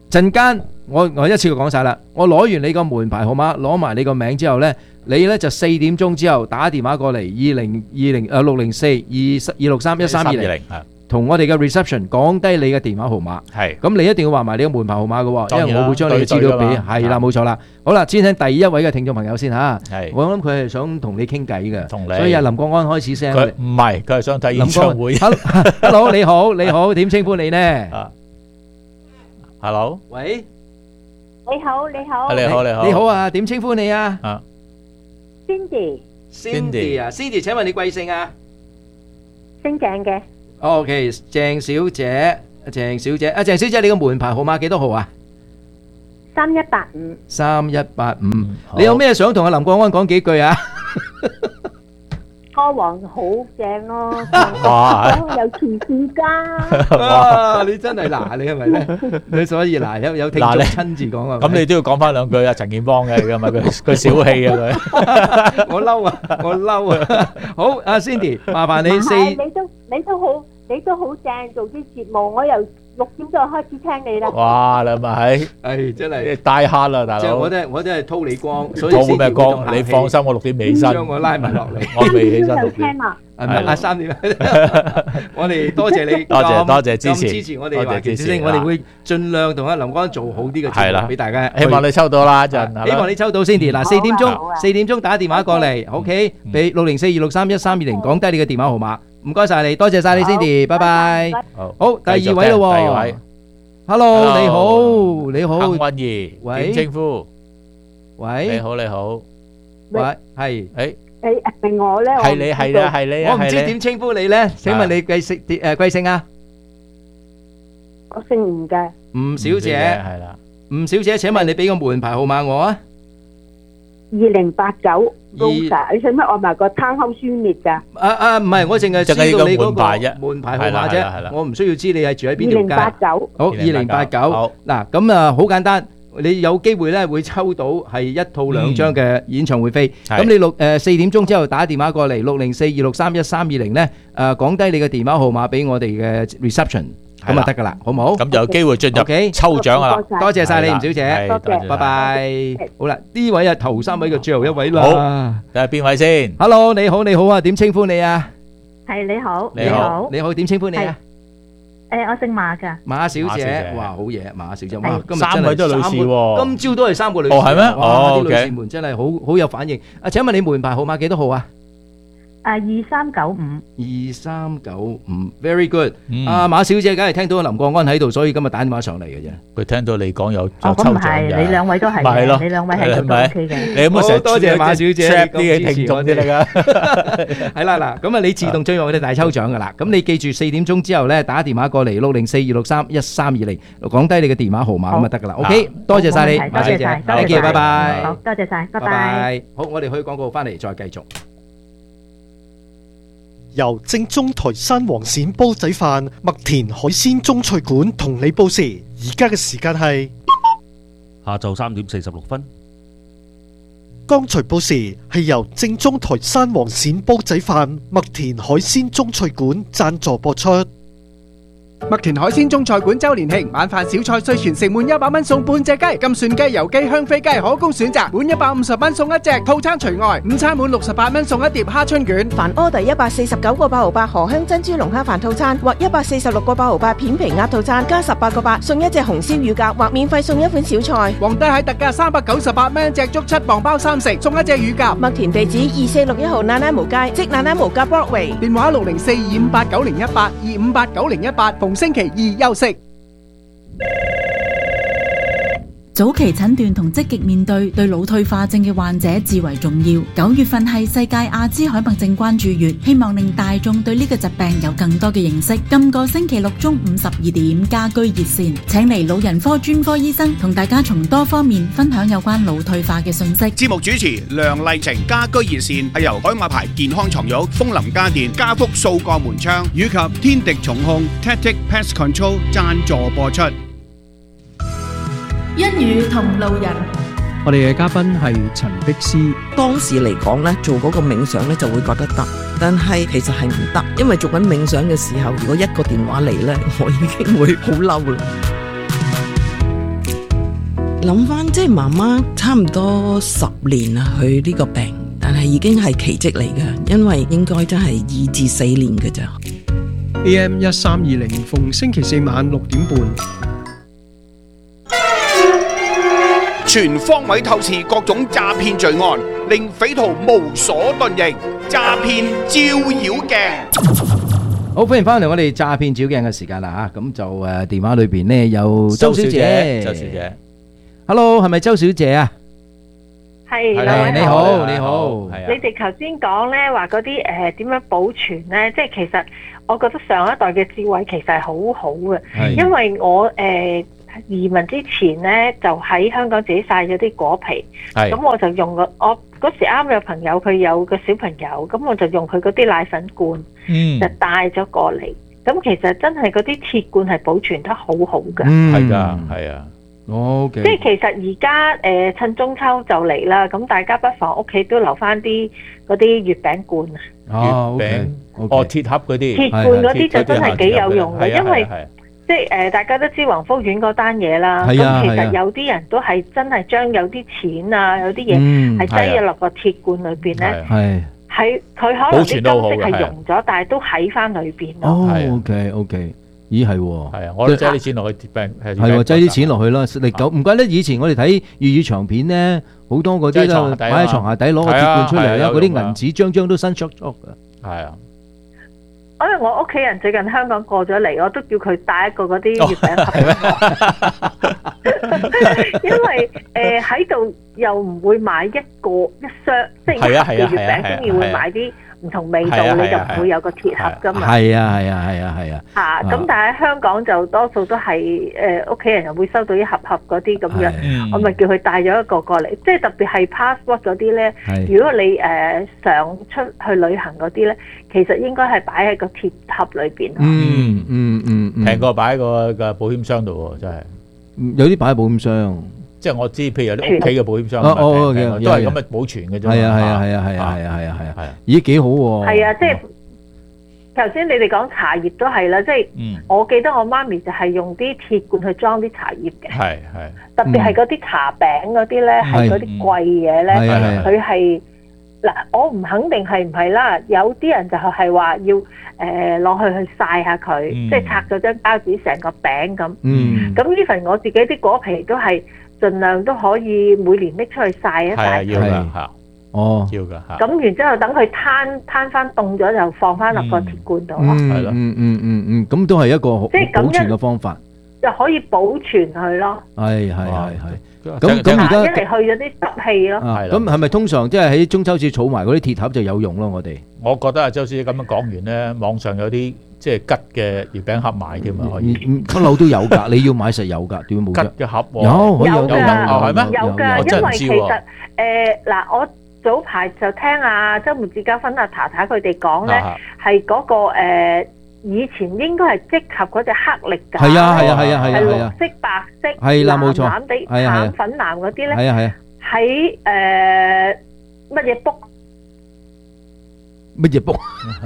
陣間我一次過講晒啦。我攞完你個門牌號碼，攞埋你個名之後呢，你呢就4點鐘之後打電話過嚟604-263-1320，同我哋嘅 reception 講低你嘅電話號碼。係，咁你一定要話埋你嘅門牌號碼嘅喎，因為我會將你嘅資料俾。係啦，冇錯啦。好啦，先聽第一位嘅聽眾朋友先嚇。係，我諗佢係想同你傾偈嘅，所以林國安開始聲。佢唔係，佢係想睇演唱會。 Hello， 你好，你好，點稱呼你呢？Hello， 喂， 你好，你好， 你好，你好， 你好啊，點稱呼你啊 ？Cindy 啊 ，Cindy， 請問你貴姓啊？ 姓鄭嘅。 OK， 鄭小姐，鄭小姐，鄭小姐，你個門牌號碼幾多號啊 ？3185。 3185，你有咩想同阿林國安講幾句啊？ 歌王好正咯，有錢事家。 哇！你真係嗱，你係咪咧？你所以嗱，有聽眾親自講啊。 咁你都要講翻兩句啊，陳健邦嘅，係咪佢小氣啊佢？ 我嬲啊！我嬲啊！好，阿 Cindy， 麻煩你你都好正做啲節目，我由6點鐘開始聽你啦。 哇！你咪係真係大蝦啦，大佬！ 我真係掏你光，所以掏咩光？你放心，我6點起身， 將我拉埋落嚟， 我未起身 6點。 係咪啊？3點，我哋多謝你， 多謝支持我哋華僑之聲，我哋會盡量同阿林國安做好啲嘅節目俾大家。 希望你抽到啦，一陣。 希望你抽到 Cindy。嗱，4點鐘打電話過嚟，OK，俾604-263-1320，講低你嘅電話號碼。唔該晒你，多謝晒你 Cindy， 拜拜。好，第二位咯。第二位 ，Hello， 你好，你好， 幸運兒，點稱呼？ 喂， 你好，你好， 喂，係， 係我咧， 係你，係啊，係你啊， 我唔知點稱呼你咧，請問你貴姓啊？ 我姓吳嘅。 吳小姐，係啦，吳小姐，請問你俾個門牌號碼我啊 ？2089。你使乜按埋個攤口書滅㗎？ 唔係，我淨係知道你嗰個門牌號碼啫， 係啦， 我唔需要知你係住喺邊條街。 2089。 好，2089。嗱，咁啊，好簡單，你有機會咧會抽到係1套2張嘅演唱會飛。咁你4點鐘之後打電話過嚟604-263-1320咧，講低你嘅電話號碼俾我哋嘅 reception。咁就得噶啦，好唔好？ 咁就有機會進入抽獎噶啦。 多謝晒你，吳小姐。 多謝， 拜拜。好啦，呢位啊頭3位嘅最後一位啦。 好，睇下邊位先。 Hello， 你好，你好啊，點稱呼你啊？ 係你好， 你好， 你好，點稱呼你啊？ 我姓馬噶。 馬小姐，哇，好嘢，馬小姐，哇，今日 3位都係女士喎。 今朝都係3個女士。 哦，係咩？ 哇，啲女士們真係好有反應。請問你門牌號碼幾多號啊？2395，very good。馬小姐梗係聽到林國安喺度，所以今日打電話上嚟嘅啫。 佢聽到你講有抽獎嘅，你兩位都係嘅，你兩位係都 OK 嘅。 你有冇成日多謝馬小姐啲嘅聽眾啲嚟㗎？ 係啦，嗱，咁啊，你自動進入我哋大抽獎㗎啦。咁你記住4點鐘之後咧，打電話過嚟604-263-1320，講低你嘅電話號碼咁就得㗎啦。OK， 多謝晒你，馬小姐，多謝，拜拜。 好，多謝晒，拜拜。 好，我哋去廣告翻嚟再繼續。 由正宗台山黃鱔煲仔飯、麥田海鮮中菜館同你報時，而家嘅時間係下晝3點46分。 剛才報時係由正宗台山黃鱔煲仔飯、麥田海鮮中菜館贊助播出。 麥田海鮮中菜館周年慶晚飯小菜稅全城滿100蚊送半隻雞，金蒜雞、油雞、香飛雞可供選擇，滿150蚊送一隻，套餐除外。午餐滿68蚊送一碟蝦春卷。 凡order 149個8毫8荷香珍珠龍蝦飯套餐或146個8毫8片皮鴨套餐，加18個8送一隻紅燒乳鴿或免費送一款小菜。 皇帝蟹特價398蚊隻竹7磅包3食，送一隻乳鴿。 麥田地址2461號那拉無街，即那拉無街 Broadway。 電話604-258-9018，258-9018，逢星期2休息。 早期診斷同積極面對腦退化症嘅患者至為重要。9月份係世界阿茲海默症關注月，希望令大眾對呢個疾病有更多嘅認識。今個星期六中午12點，家居熱線請嚟老人科專科醫生同大家從多方面分享有關腦退化嘅信息。 節目主持梁麗晴，家居熱線係由海馬牌健康床褥、楓林家電、家福數個門窗以及天敵重控 Tactic Pest Control 贊助播出。 一語同路人， 我哋嘅嘉賓係陳碧斯。 當時嚟講咧，做嗰個冥想咧就會覺得得，但係其實係唔得，因為做緊冥想嘅時候，如果一個電話嚟咧，我已經會好嬲啦。 諗翻即係媽媽差唔多10年啦，佢呢個病，但係已經係奇蹟嚟嘅，因為應該真係2至4年嘅咋。 AM 1320逢星期4晚6點半， 全方位透視各種詐騙罪案，令匪徒無所遁形。詐騙照妖鏡。 好，歡迎翻嚟我哋詐騙照鏡嘅時間啦嚇，咁就電話裏邊呢有周小姐， 周小姐 ，Hello， 係咪周小姐啊？ 係， 你好，你好， 你哋頭先講咧話嗰啲點樣保存咧，即係其實我覺得上一代嘅智慧其實係好好嘅，因為我移民之前咧就喺香港自己曬咗啲果皮，咁我就用我嗰時啱有朋友佢有個小朋友，咁我就用佢嗰啲奶粉罐，就帶咗過嚟。咁其實真係嗰啲鐵罐係保存得好好㗎。 係㗎，係啊。 OK。 即係其實而家趁中秋就嚟啦，咁大家不妨屋企都留翻啲嗰啲月餅罐啊。 月餅，鐵盒嗰啲。 鐵罐嗰啲就真係幾有用嘅，因為即係大家都知宏福苑嗰單嘢啦。咁其實有啲人都係真係將有啲錢啊，有啲嘢係擠咗落個鐵罐裏邊咧。喺佢可能啲金色係溶咗，但係都喺翻裏邊咯。 哦，OK，咦係喎。 係啊，我都擠啲錢落去鐵餅，係喎，擠啲錢落去啦。歷久唔怪得以前我哋睇粵語長片咧，好多嗰啲都擺喺床下底攞個鐵罐出嚟啦，嗰啲銀紙張張都新戳戳嘅。 係啊。 因為我屋企人最近香港過咗嚟，我都叫佢帶一個嗰啲月餅盒俾我，因為喺度又唔會買一箱，即係一盒嘅月餅，先至會買啲唔同味道，你就唔會有個鐵盒噶嘛。 係啊。 嚇！咁但係香港就多數都係屋企人又會收到一盒盒嗰啲咁樣，我咪叫佢帶咗一個過嚟。即係特別係 passport 嗰啲咧，如果你想出去旅行嗰啲咧，其實應該係擺喺個鐵盒裏邊。 平過擺喺個保險箱度喎，真係。 有啲擺喺保險箱。即係我知，譬如有啲屋企嘅保險箱，都係咁嘅保存嘅啫。係啊，咦幾好喎！ 係啊，即係頭先你哋講茶葉都係啦，即係我記得我媽咪就係用啲鐵罐去裝啲茶葉嘅。係。特別係嗰啲茶餅嗰啲咧，係嗰啲貴嘢咧，佢係嗱，我唔肯定係唔係啦。有啲人就係話要攞去曬下佢，即係拆咗張膠紙成個餅咁。咁呢份我自己啲果皮都係。盡量都可以每年拎出去曬一曬佢。 要㗎嚇。要㗎嚇。 咁然之後等佢攤翻凍咗，就放翻落個鐵罐度咯。 係咯。 咁都係一個保存嘅方法。 就可以保存佢咯。 係。咁而家一嚟去咗啲濕氣咯。 咁係咪通常即係喺中秋節儲埋嗰啲鐵盒就有用咯？ 我覺得啊，周小姐咁樣講完咧，網上有啲即係吉嘅月餅盒賣添啊，可以不嬲都有㗎，你要買實有㗎，點會冇吉嘅盒喎？ 有係咩？ 有㗎，因為其實嗱，我早排就聽周末節交分太太佢哋講咧，係嗰個以前應該係積合嗰隻黑力㗎，係綠色、白色、藍藍地、淡粉藍嗰啲咧，喺乜嘢 book？ 乜嘢 book？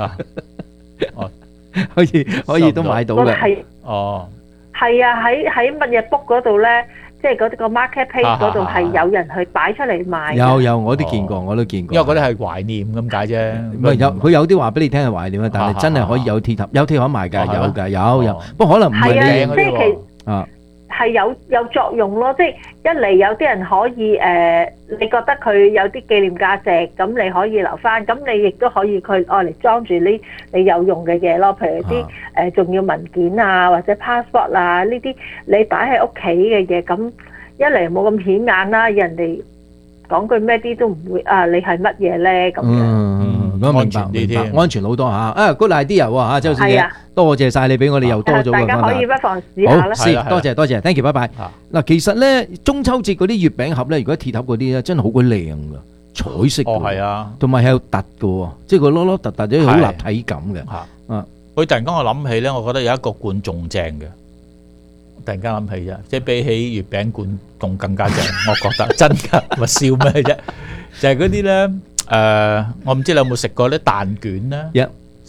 可以都買到嘅。 係啊，喺乜嘢 book 嗰度咧，即係嗰個 marketplace 嗰度係有人去擺出嚟賣。 有，我都見過，因為嗰啲係懷念咁解啫。 唔係佢有啲話俾你聽係懷念啊，但係真係可以有鐵盒賣㗎，有。不過可能唔係你即係係有作用咯，即係一嚟有啲人可以你覺得佢有啲紀念價值，咁你可以留翻，咁你亦都可以佢愛嚟裝住你有用嘅嘢咯，譬如啲重要文件啊，或者 passport 啊呢啲，你擺喺屋企嘅嘢，咁一嚟冇咁顯眼啦，人哋講句咩啲都唔會你係乜嘢咧咁樣。 安全啲添，安全好多嚇。good idea 喎，周小姐，多謝晒你俾我哋又多咗個方法。 大家可以不妨試下啦。 好，多謝 ，thank you，拜拜。嗱，其實咧中秋節嗰啲月餅盒咧，如果鐵盒嗰啲咧，真係好鬼靚㗎，彩色㗎。係啊，同埋係有凸㗎喎，即係個粒粒凸凸，即係好立體感嘅。 佢突然間我諗起咧，我覺得有一個罐仲正嘅。突然間諗起啫，即係比起月餅罐仲更加正，我覺得真㗎，咪笑咩啫？就係嗰啲咧。我唔知你有冇食過啲蛋卷咧？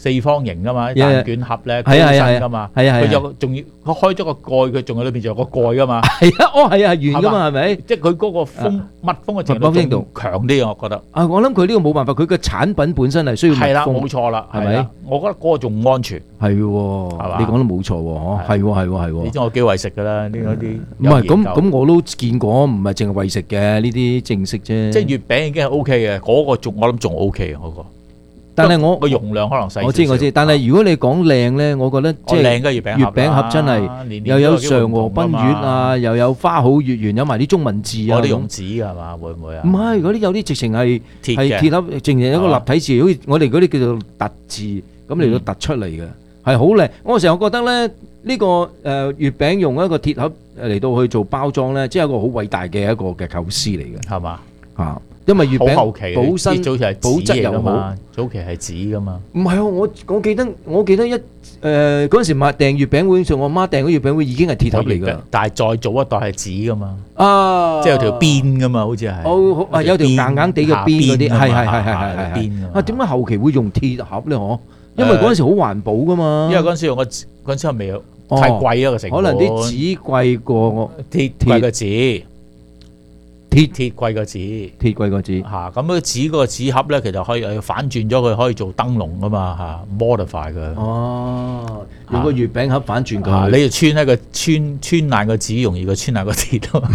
四方形噶嘛，蛋卷盒咧高身噶嘛，佢有仲要佢開咗個蓋，佢仲有裏邊仲有個蓋噶嘛。 係啊，係圓噶嘛，係咪？ 即係佢嗰個密封嘅程度仲強啲，我覺得。 啊，我諗佢呢個冇辦法，佢嘅產品本身係需要密封。 係啦，冇錯啦，係咪？我覺得嗰個仲安全。 係喎，你講得冇錯喎，係喎。 你知我幾為食㗎啦，呢啲。 唔係咁我都見過，唔係淨係為食嘅呢啲正式啫。 即係月餅已經係 O K 嘅，嗰個我諗仲 O K 嘅嗰個。 但係我個容量可能細。 我知，但係如果你講靚咧，我覺得即係靚嘅月餅盒真係又有嫦娥奔月啊，又有花好月圓，有埋啲中文字啊。 我哋用紙㗎係嘛？會唔會啊？ 唔係，嗰啲有啲直情係鐵盒，淨係一個立體字，好似我哋嗰啲叫做凸字咁嚟到突出嚟嘅，係好靚。我成日覺得咧，呢個月餅用一個鐵盒嚟到去做包裝咧，即係一個好偉大嘅一個嘅構思嚟嘅， 係嘛？ 啊！因為月餅保身早期係保質又好， 早期係紙噶嘛。 唔係我記得嗰陣時買訂月餅會上，我媽訂嗰月餅會已經係鐵盒嚟㗎。 但係再早一代係紙噶嘛。 啊， 即係有條邊噶嘛，好似係。 哦，有條硬硬地嘅邊嗰啲，係邊。 啊，點解後期會用鐵盒咧？嗬，因為嗰陣時好環保㗎嘛。 因為嗰陣時用嗰陣時未有太貴啊個成本。 可能啲紙貴過鐵貴過紙。鐵貴過紙嚇，咁個紙嗰個紙盒咧，其實可以反轉咗佢，可以做燈籠噶嘛嚇 ，modify 佢。 哦，用個月餅盒反轉佢， 你就穿喺個穿爛個紙，容易過穿爛個鐵咯。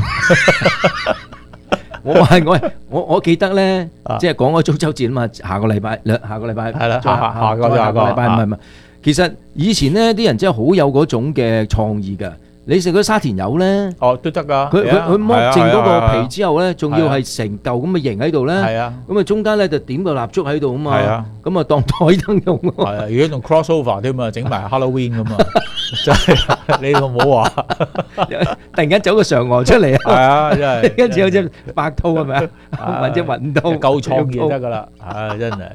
我記得咧，即係講嗰中秋節啊嘛，下個禮拜係啦，下個禮拜唔係，其實以前呢啲人真係好有嗰種嘅創意㗎。你食嗰沙田柚咧， 都得噶。 佢剝淨嗰個皮之後咧，仲要係成嚿咁嘅形喺度咧。係啊，咁啊中間咧就點個蠟燭喺度啊嘛。係啊，咁啊當台燈用。係啊，而家仲 crossover 添嘛，整埋 Halloween 咁嘛。真係你唔好話， 突然間走個嫦娥出嚟啊！ 係啊，真係。 跟住有隻白兔係咪啊？或者雲兔夠創意得噶啦。啊，真係。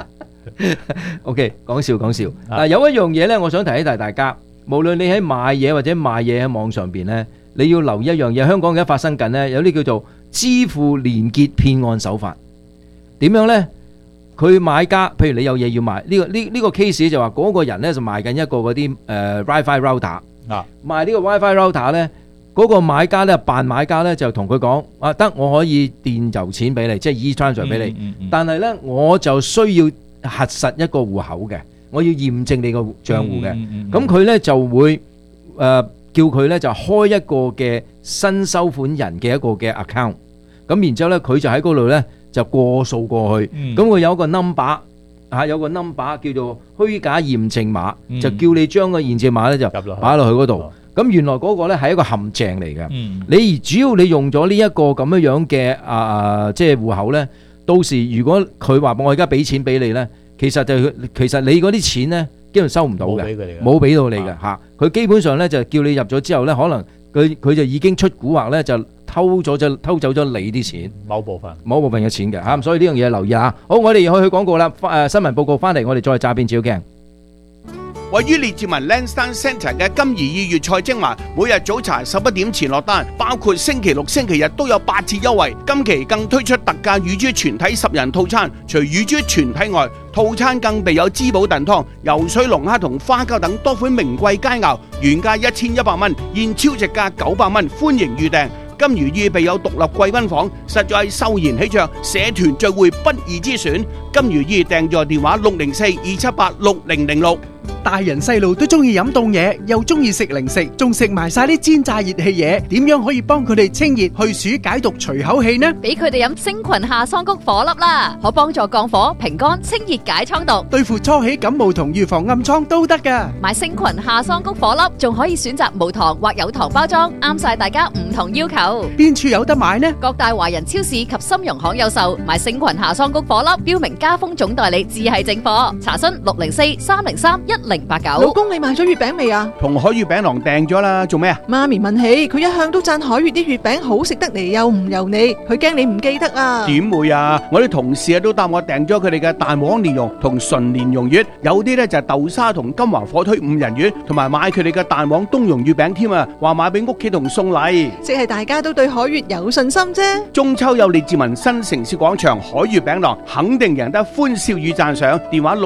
OK， 講笑。嗱，有一樣嘢咧，我想提起大家。無論你喺買嘢或者賣嘢喺網上邊咧，你要留意一樣嘢，香港而家發生緊咧，有啲叫做支付連結騙案手法。點樣咧？佢買家，譬如你有嘢要賣，呢個 case 就話嗰個人咧就賣緊一個嗰啲WiFi router 啊，賣呢個 WiFi router 咧，嗰個買家咧扮買家咧就同佢講啊，得我可以電郵錢俾你，即係 e-transfer 俾你，但係咧我就需要核實一個戶口嘅。我要驗證你個賬戶嘅，咁佢咧就會叫佢咧就開一個嘅新收款人嘅一個嘅 account，咁然之後咧佢就喺嗰度咧就過數過去，咁佢有一個 number 有個 number 叫做虛假驗證碼，就叫你將個驗證碼咧就擺落去嗰度，咁原來嗰個咧係一個陷阱嚟嘅，你只要你用咗呢一個咁樣嘅即係戶口咧，到時如果佢話我而家俾錢俾你咧。其實你嗰啲錢咧，基本收唔到嘅，冇俾到你嘅嚇。佢基本上咧就叫你入咗之後咧，可能佢就已經出蠱惑咧，就偷走咗你啲錢，某部分嘅錢嘅嚇。所以呢樣嘢留意下。好，我哋去廣告啦。新聞報告翻嚟，我哋再詐騙照鏡。 位於列治文 Lansdowne Centre 嘅金怡粵菜精華，每日早茶11點前落單，包括星期六、星期日都有8折優惠。今期更推出特價乳豬全體10人套餐，除乳豬全體外，套餐更備有滋補燉湯、游水龍蝦同花膠等多款名貴佳肴，原價1100蚊，現超值價900蚊，歡迎預訂。金如意備有獨立貴賓房，實在係秀賢喜鵲，社團聚會不二之選。金如意訂座電話604-278-6006。 大人細路都中意飲凍嘢，又中意食零食，仲食埋晒啲煎炸熱氣嘢，點樣可以幫佢哋清熱去暑解毒除口氣呢？ 俾佢哋飲星群夏桑菊火粒啦，可幫助降火平肝清熱解瘡毒， 對付初起感冒同預防暗瘡都得噶。 買星群夏桑菊火粒仲可以選擇無糖或有糖包裝，啱晒大家唔同要求。 邊處有得買呢？ 各大華人超市及參茸行有售。買星群夏桑菊火粒，標明加封總代理，只係正貨。查詢604-303-10 9089。 老公，你買咗月餅未啊？ 同海月餅郎訂咗啦，做咩啊？ 媽咪問起，佢一向都讚海月啲月餅好食得嚟又唔油膩，佢驚你唔記得啊。 點會啊？我啲同事都答我訂咗佢哋嘅蛋黃蓮蓉同純蓮蓉月，有啲呢就係豆沙同金華火腿5仁月，同埋買佢哋嘅蛋黃冬蓉月餅添啊，話買俾屋企同送禮。 即係大家都對海月有信心啫。 中秋有列治文新城市廣場海月餅郎，肯定贏得歡笑與讚賞。電話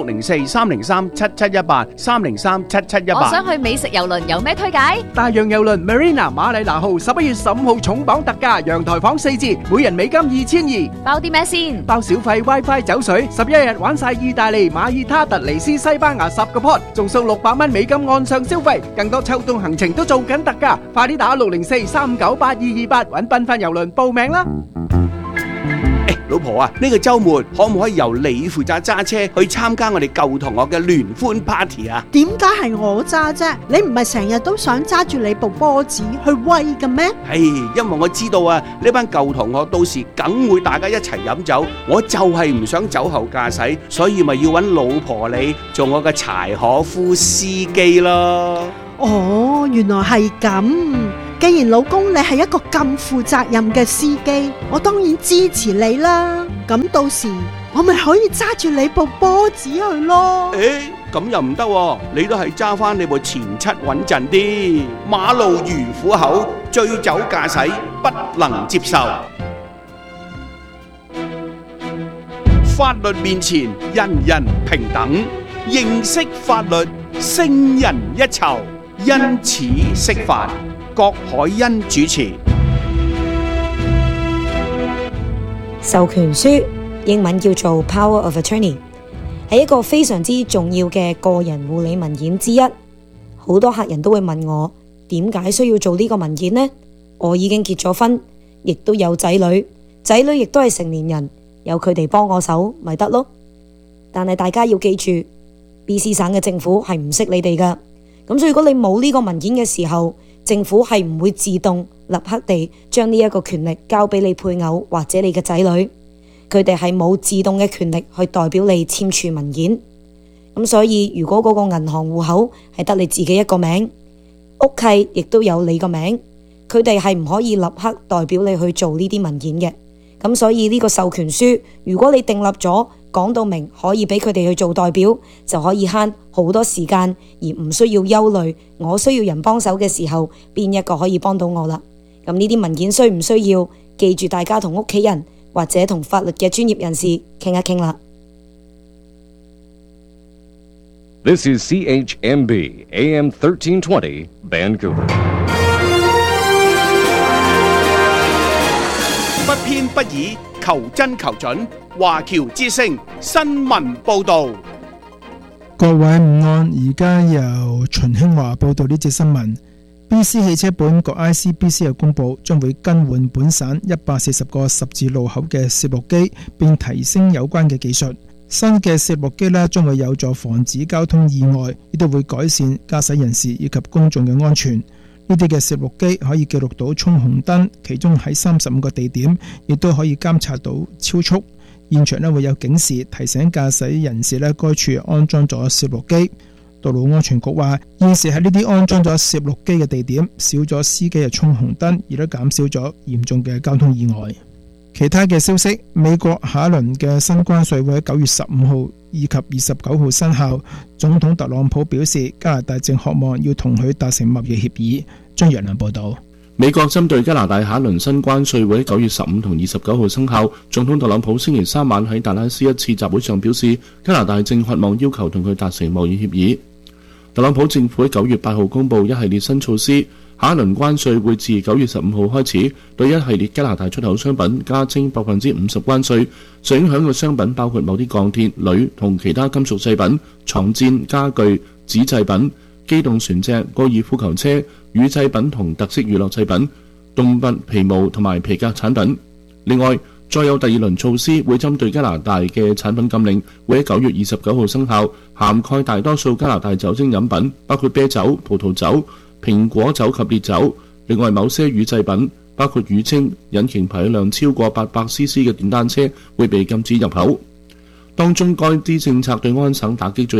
604-303-7718，303-7718。 我想去美食郵輪，有咩推介？ 大洋郵輪 Marina 馬里拿號11月15號重磅特價，陽台房4折，每人美金2200。 包啲咩先？ 包小費 WiFi 酒水，11日玩晒意大利、馬爾他、突尼斯、西班牙10個 pot，仲送600蚊美金岸上消費。更多秋冬行程都做緊特價，快啲打604-398-228揾繽紛郵輪報名啦！ 老婆啊，呢個週末可唔可以由你負責揸車去參加我哋舊同學嘅聯歡 party 啊？ 點解係我揸啫？你唔係成日都想揸住你部波子去威嘅咩？ 因為我知道啊，呢班舊同學到時梗會大家一齊飲酒，我就係唔想酒後駕駛，所以咪要揾老婆你做我嘅柴可夫司機咯。 哦，原來係咁。既然老公你係一個咁負責任嘅司機，我當然支持你啦。咁到時我咪可以揸住你部波子去咯。 咁又唔得喎，你都係揸翻你部前七穩陣啲。馬路如虎口，醉酒駕駛不能接受。法律面前人人平等，認識法律勝人一籌，因此釋法。郭海欣主持。 授權書英文叫做 Power of Attorney， 係一個非常之重要嘅個人護理文件之一。好多客人都會問我點解需要做呢個文件呢？我已經結咗婚，亦都有仔女，仔女亦都係成年人，有佢哋幫我手咪得咯。但係大家要記住 BC 省嘅政府係唔識你哋㗎，咁所以如果你冇呢個文件嘅時候，政府係唔會自動立刻地將呢一個權力交俾你配偶或者你嘅仔女，佢哋係冇自動嘅權力去代表你簽署文件。咁所以如果嗰個銀行戶口係得你自己一個名，屋契亦都有你個名，佢哋係唔可以立刻代表你去做呢啲文件嘅。咁所以呢個授權書，如果你訂立咗講到明可以俾佢哋去做代表，就可以慳好多時間，而唔需要憂慮我需要人幫手嘅時候邊一個可以幫到我啦。咁呢啲文件需唔需要？記住大家同屋企人或者同法律嘅專業人士傾一傾啦。 This is CHMB AM 1320 Vancouver。 不偏不倚，求真求準。華僑之聲新聞報道。 各位午安，而家由秦興華報道呢節新聞。BC 汽車保險局 ICBC 有公佈，將會更換本省140個十字路口嘅攝錄機，並提升有關嘅技術。新嘅攝錄機將會有助防止交通意外，亦都會改善駕駛人士以及公眾嘅安全。呢啲嘅攝錄機可以記錄到衝紅燈，其中喺35個地點亦都可以監察到超速。現場會有警示提醒駕駛人士該處安裝咗攝錄機。道路安全局話，現時喺呢啲安裝咗攝錄機嘅地點少咗司機嘅衝紅燈，亦都減少咗嚴重嘅交通意外。其他嘅消息，美國下一輪嘅新關稅會喺9月15號以及29號生效。總統特朗普表示，加拿大正渴望要同佢達成貿易協議。張陽良報道。 美國針對加拿大下一輪新關稅會喺9月15同29號生效。總統特朗普星期三晚喺達拉斯一次集會上表示，加拿大正渴望要求同佢達成貿易協議。特朗普政府喺9月8號公布一系列新措施，下一輪關稅會自9月15號開始對一系列加拿大出口商品加徵50%關稅。受影響嘅商品包括某啲鋼鐵、鋁同其他金屬製品、床墊、家具、紙製品、機動船隻、高爾夫球車、乳製品同特色娛樂製品、動物皮毛同埋皮革產品。另外，再有第二輪措施會針對加拿大嘅產品禁令，會喺9月29號生效，涵蓋大多數加拿大酒精飲品，包括啤酒、葡萄酒、蘋果酒及烈酒。另外，某些乳製品，包括乳清、引擎排量超過800cc 嘅電單車會被禁止入口。當中該啲政策對安省打擊最大，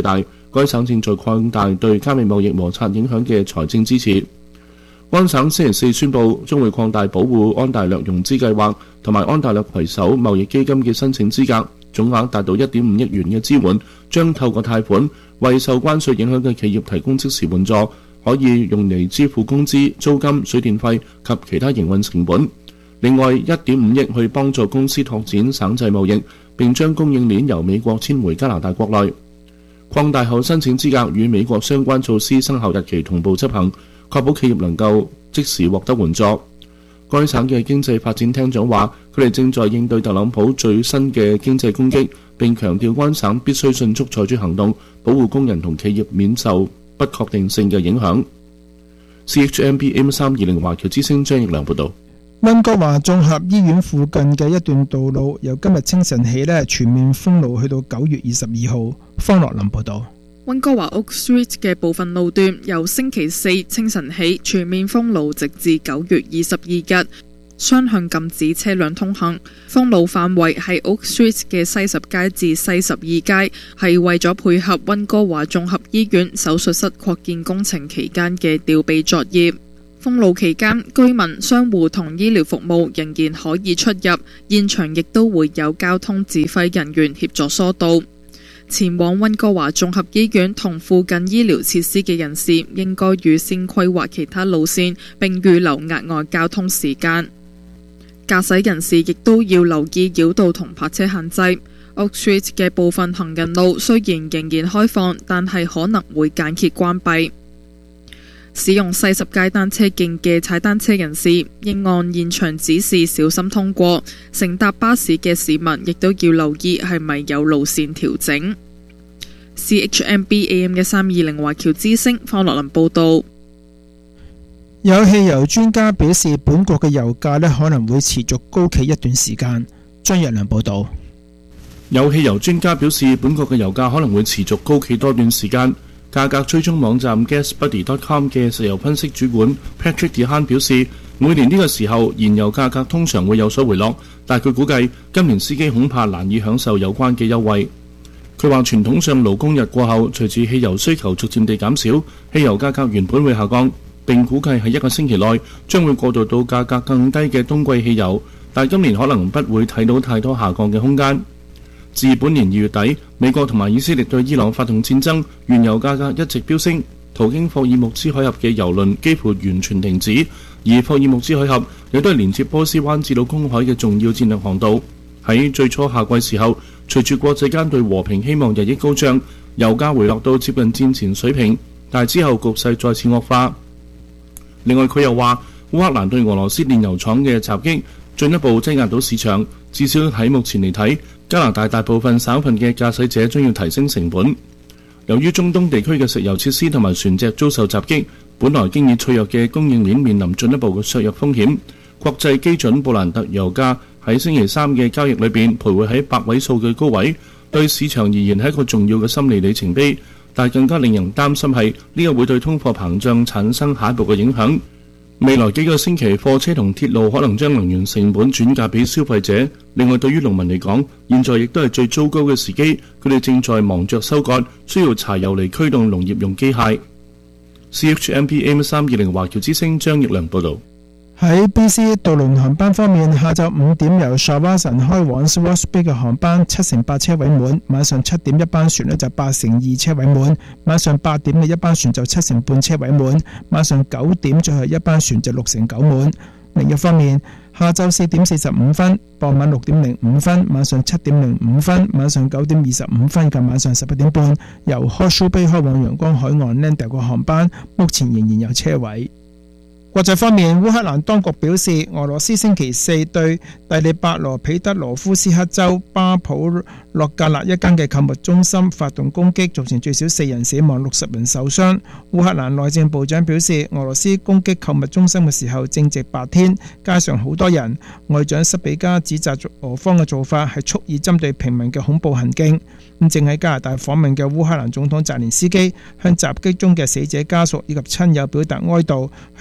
該省正在擴大對加美貿易摩擦影響嘅財政支持。安省星期四宣布將會擴大保護安大略融資計劃同埋安大略攜手貿易基金嘅申請資格，總額達到 1.5 億元嘅支援，將透過貸款為受關稅影響嘅企業提供即時援助，可以用嚟支付工資、租金、水電費及其他營運成本。另外 1.5 億去幫助公司拓展省際貿易，並將供應鏈由美國遷回加拿大國內。擴大後申請資格與美國相關措施生效日期同步執行，確保企業能夠即時獲得援助。該省嘅經濟發展廳長話，佢哋正在應對特朗普最新嘅經濟攻擊，並強調該省必須迅速採取行動，保護工人同企業免受不確定性嘅影響。CHMB AM320 華僑之聲張奕良報導。 溫哥華綜合醫院附近嘅一段道路由今日清晨起全面封路，去到9月22號。方樂林報導。 溫哥華 Oak Street 嘅部分路段由星期四清晨起全面封路，直至9月22日，雙向禁止車輛通行。封路範圍係 Oak Street 嘅西10街至西12街，係為咗配合溫哥華綜合醫院手術室擴建工程期間嘅吊臂作業。封路期間，居民、商戶同醫療服務仍然可以出入，現場亦都會有交通指揮人員協助疏導。前往溫哥華綜合醫院同附近醫療設施嘅人士，應該預先規劃其他路線，並預留額外交通時間。駕駛人士亦都要留意繞道同泊車限制。Oak Street 嘅部分行人路雖然仍然開放，但係可能會間歇關閉。使用西10街單車徑嘅踩單車人士應按現場指示小心通過，乘搭巴士嘅市民亦都要留意係咪有路線調整。CHMB AM 嘅320華僑之聲方樂林報導。 有汽油專家表示，本國嘅油價可能會持續高企一段時間。張若良報導。 有汽油專家表示，本國嘅油價可能會持續高企多段時間。價格追蹤網站 GasBuddy.com 嘅石油分析主管 Patrick DeHaan 表示，每年呢個時候燃油價格通常會有所回落，但佢估計今年司機恐怕難以享受有關嘅優惠。佢話傳統上勞工日過後，隨住汽油需求逐漸地減少，汽油價格原本會下降，並估計喺1個星期內將會過渡到價格更低嘅冬季汽油，但今年可能不會睇到太多下降嘅空間。自本年2月底，美國同埋以色列對伊朗發動戰爭，原油價格一直飆升，途經霍爾木茲海峽嘅油輪幾乎完全停止，而霍爾木茲海峽亦都係連接波斯灣至到公海嘅重要戰略航道。喺最初夏季時候，隨住國際間對和平希望日益高漲，油價回落到接近戰前水平，但之後局勢再次惡化。另外佢又話，烏克蘭對俄羅斯煉油廠嘅襲擊進一步擠壓到市場，至少喺目前嚟睇，加拿大大部分省份嘅駕駛者將要提升成本。由於中東地區嘅石油設施同埋船隻遭受襲擊，本來經已脆弱嘅供應鏈面臨進一步嘅削弱風險。國際基準布蘭特油價喺星期三嘅交易裏邊徘徊喺百位數嘅高位，對市場而言係一個重要嘅心理里程碑。但更加令人擔心係呢個會對通貨膨脹產生下一步嘅影響。未來幾個星期，貨車同鐵路可能將能源成本轉嫁俾消費者。另外，對於農民嚟講，現在亦都係最糟糕嘅時機，佢哋正在忙着收割，需要柴油嚟驅動農業用機械。CHMP AM320 華僑之聲張奕良報導。 喺 BC 渡輪航班方面，下晝5點由 Shawinigan 開往 Ross Bay 嘅航班78%車位滿，晚上7點一班船就82%車位滿，晚上8點嘅一班船就7成半車位滿，晚上9點最後一班船就6成9滿。另一方面，下晝4點45分、傍晚6點05分、晚上7點05分、晚上9點25分及晚上11點半由 Horseshoe Bay 開往陽光海岸 Landale 嘅航班，目前仍然有車位。國際方面，烏克蘭當局表示，俄羅斯星期四對第利伯羅彼得羅夫斯克州巴普洛格勒一間嘅購物中心發動攻擊，造成最少4人死亡、60人受傷。烏克蘭內政部長表示，俄羅斯攻擊購物中心嘅時候正值白天，街上好多人。外長塞比加指責俄方嘅做法係蓄意針對平民嘅恐怖行徑。正喺加拿大訪問嘅烏克蘭總統澤連斯基向襲擊中嘅死者家屬以及親友表達哀悼。佢話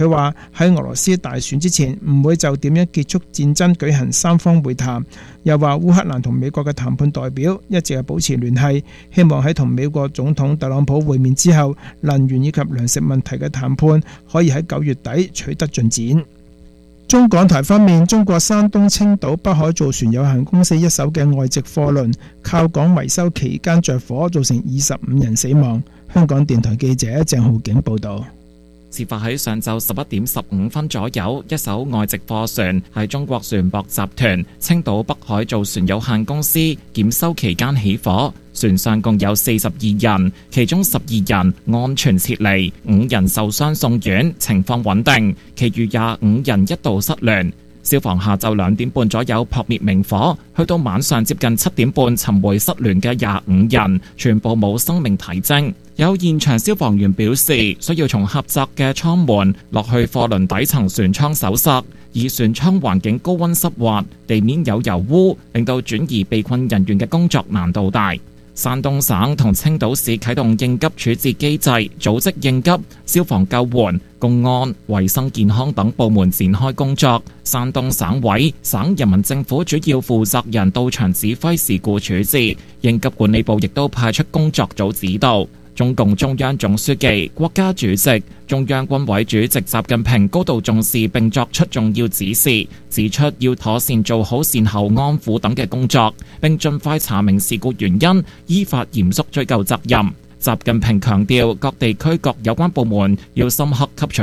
喺俄羅斯大選之前唔會就點樣結束戰爭舉行三方會談。又話烏克蘭同美國嘅談判代表一直係保持聯繫，希望喺同美國總統特朗普會面之後，能源以及糧食問題嘅談判可以喺9月底取得進展。中港台方面，中國山東青島北海造船有限公司一艘嘅外籍貨輪靠港維修期間着火，造成25人死亡。香港電台記者鄭浩景報道。 事發喺上晝11點15分左右，一艘外籍貨船喺中國船舶集團青島北海造船有限公司檢修期間起火，船上共有42人，其中12人安全撤離，5人受傷送院，情況穩定，其餘25人一度失聯。消防下晝2點半左右撲滅明火，去到晚上接近7點半尋回失聯嘅25人，全部冇生命體徵。有現場消防員表示，需要從狹窄嘅艙門落去貨輪底層船艙搜索，而船艙環境高溫濕滑，地面有油污，令到轉移被困人員嘅工作難度大。山東省同青島市啟動應急處置機制，組織應急、消防救援、公安、衛生健康等部門展開工作。山東省委、省人民政府主要負責人到場指揮事故處置，應急管理部亦都派出工作組指導。中共中央總書記、國家主席、中央軍委主席習近平高度重視並作出重要指示，指出要妥善做好善後安撫等嘅工作，並盡快查明事故原因，依法嚴肅追究責任。習近平強調，各地區各有關部門要深刻吸取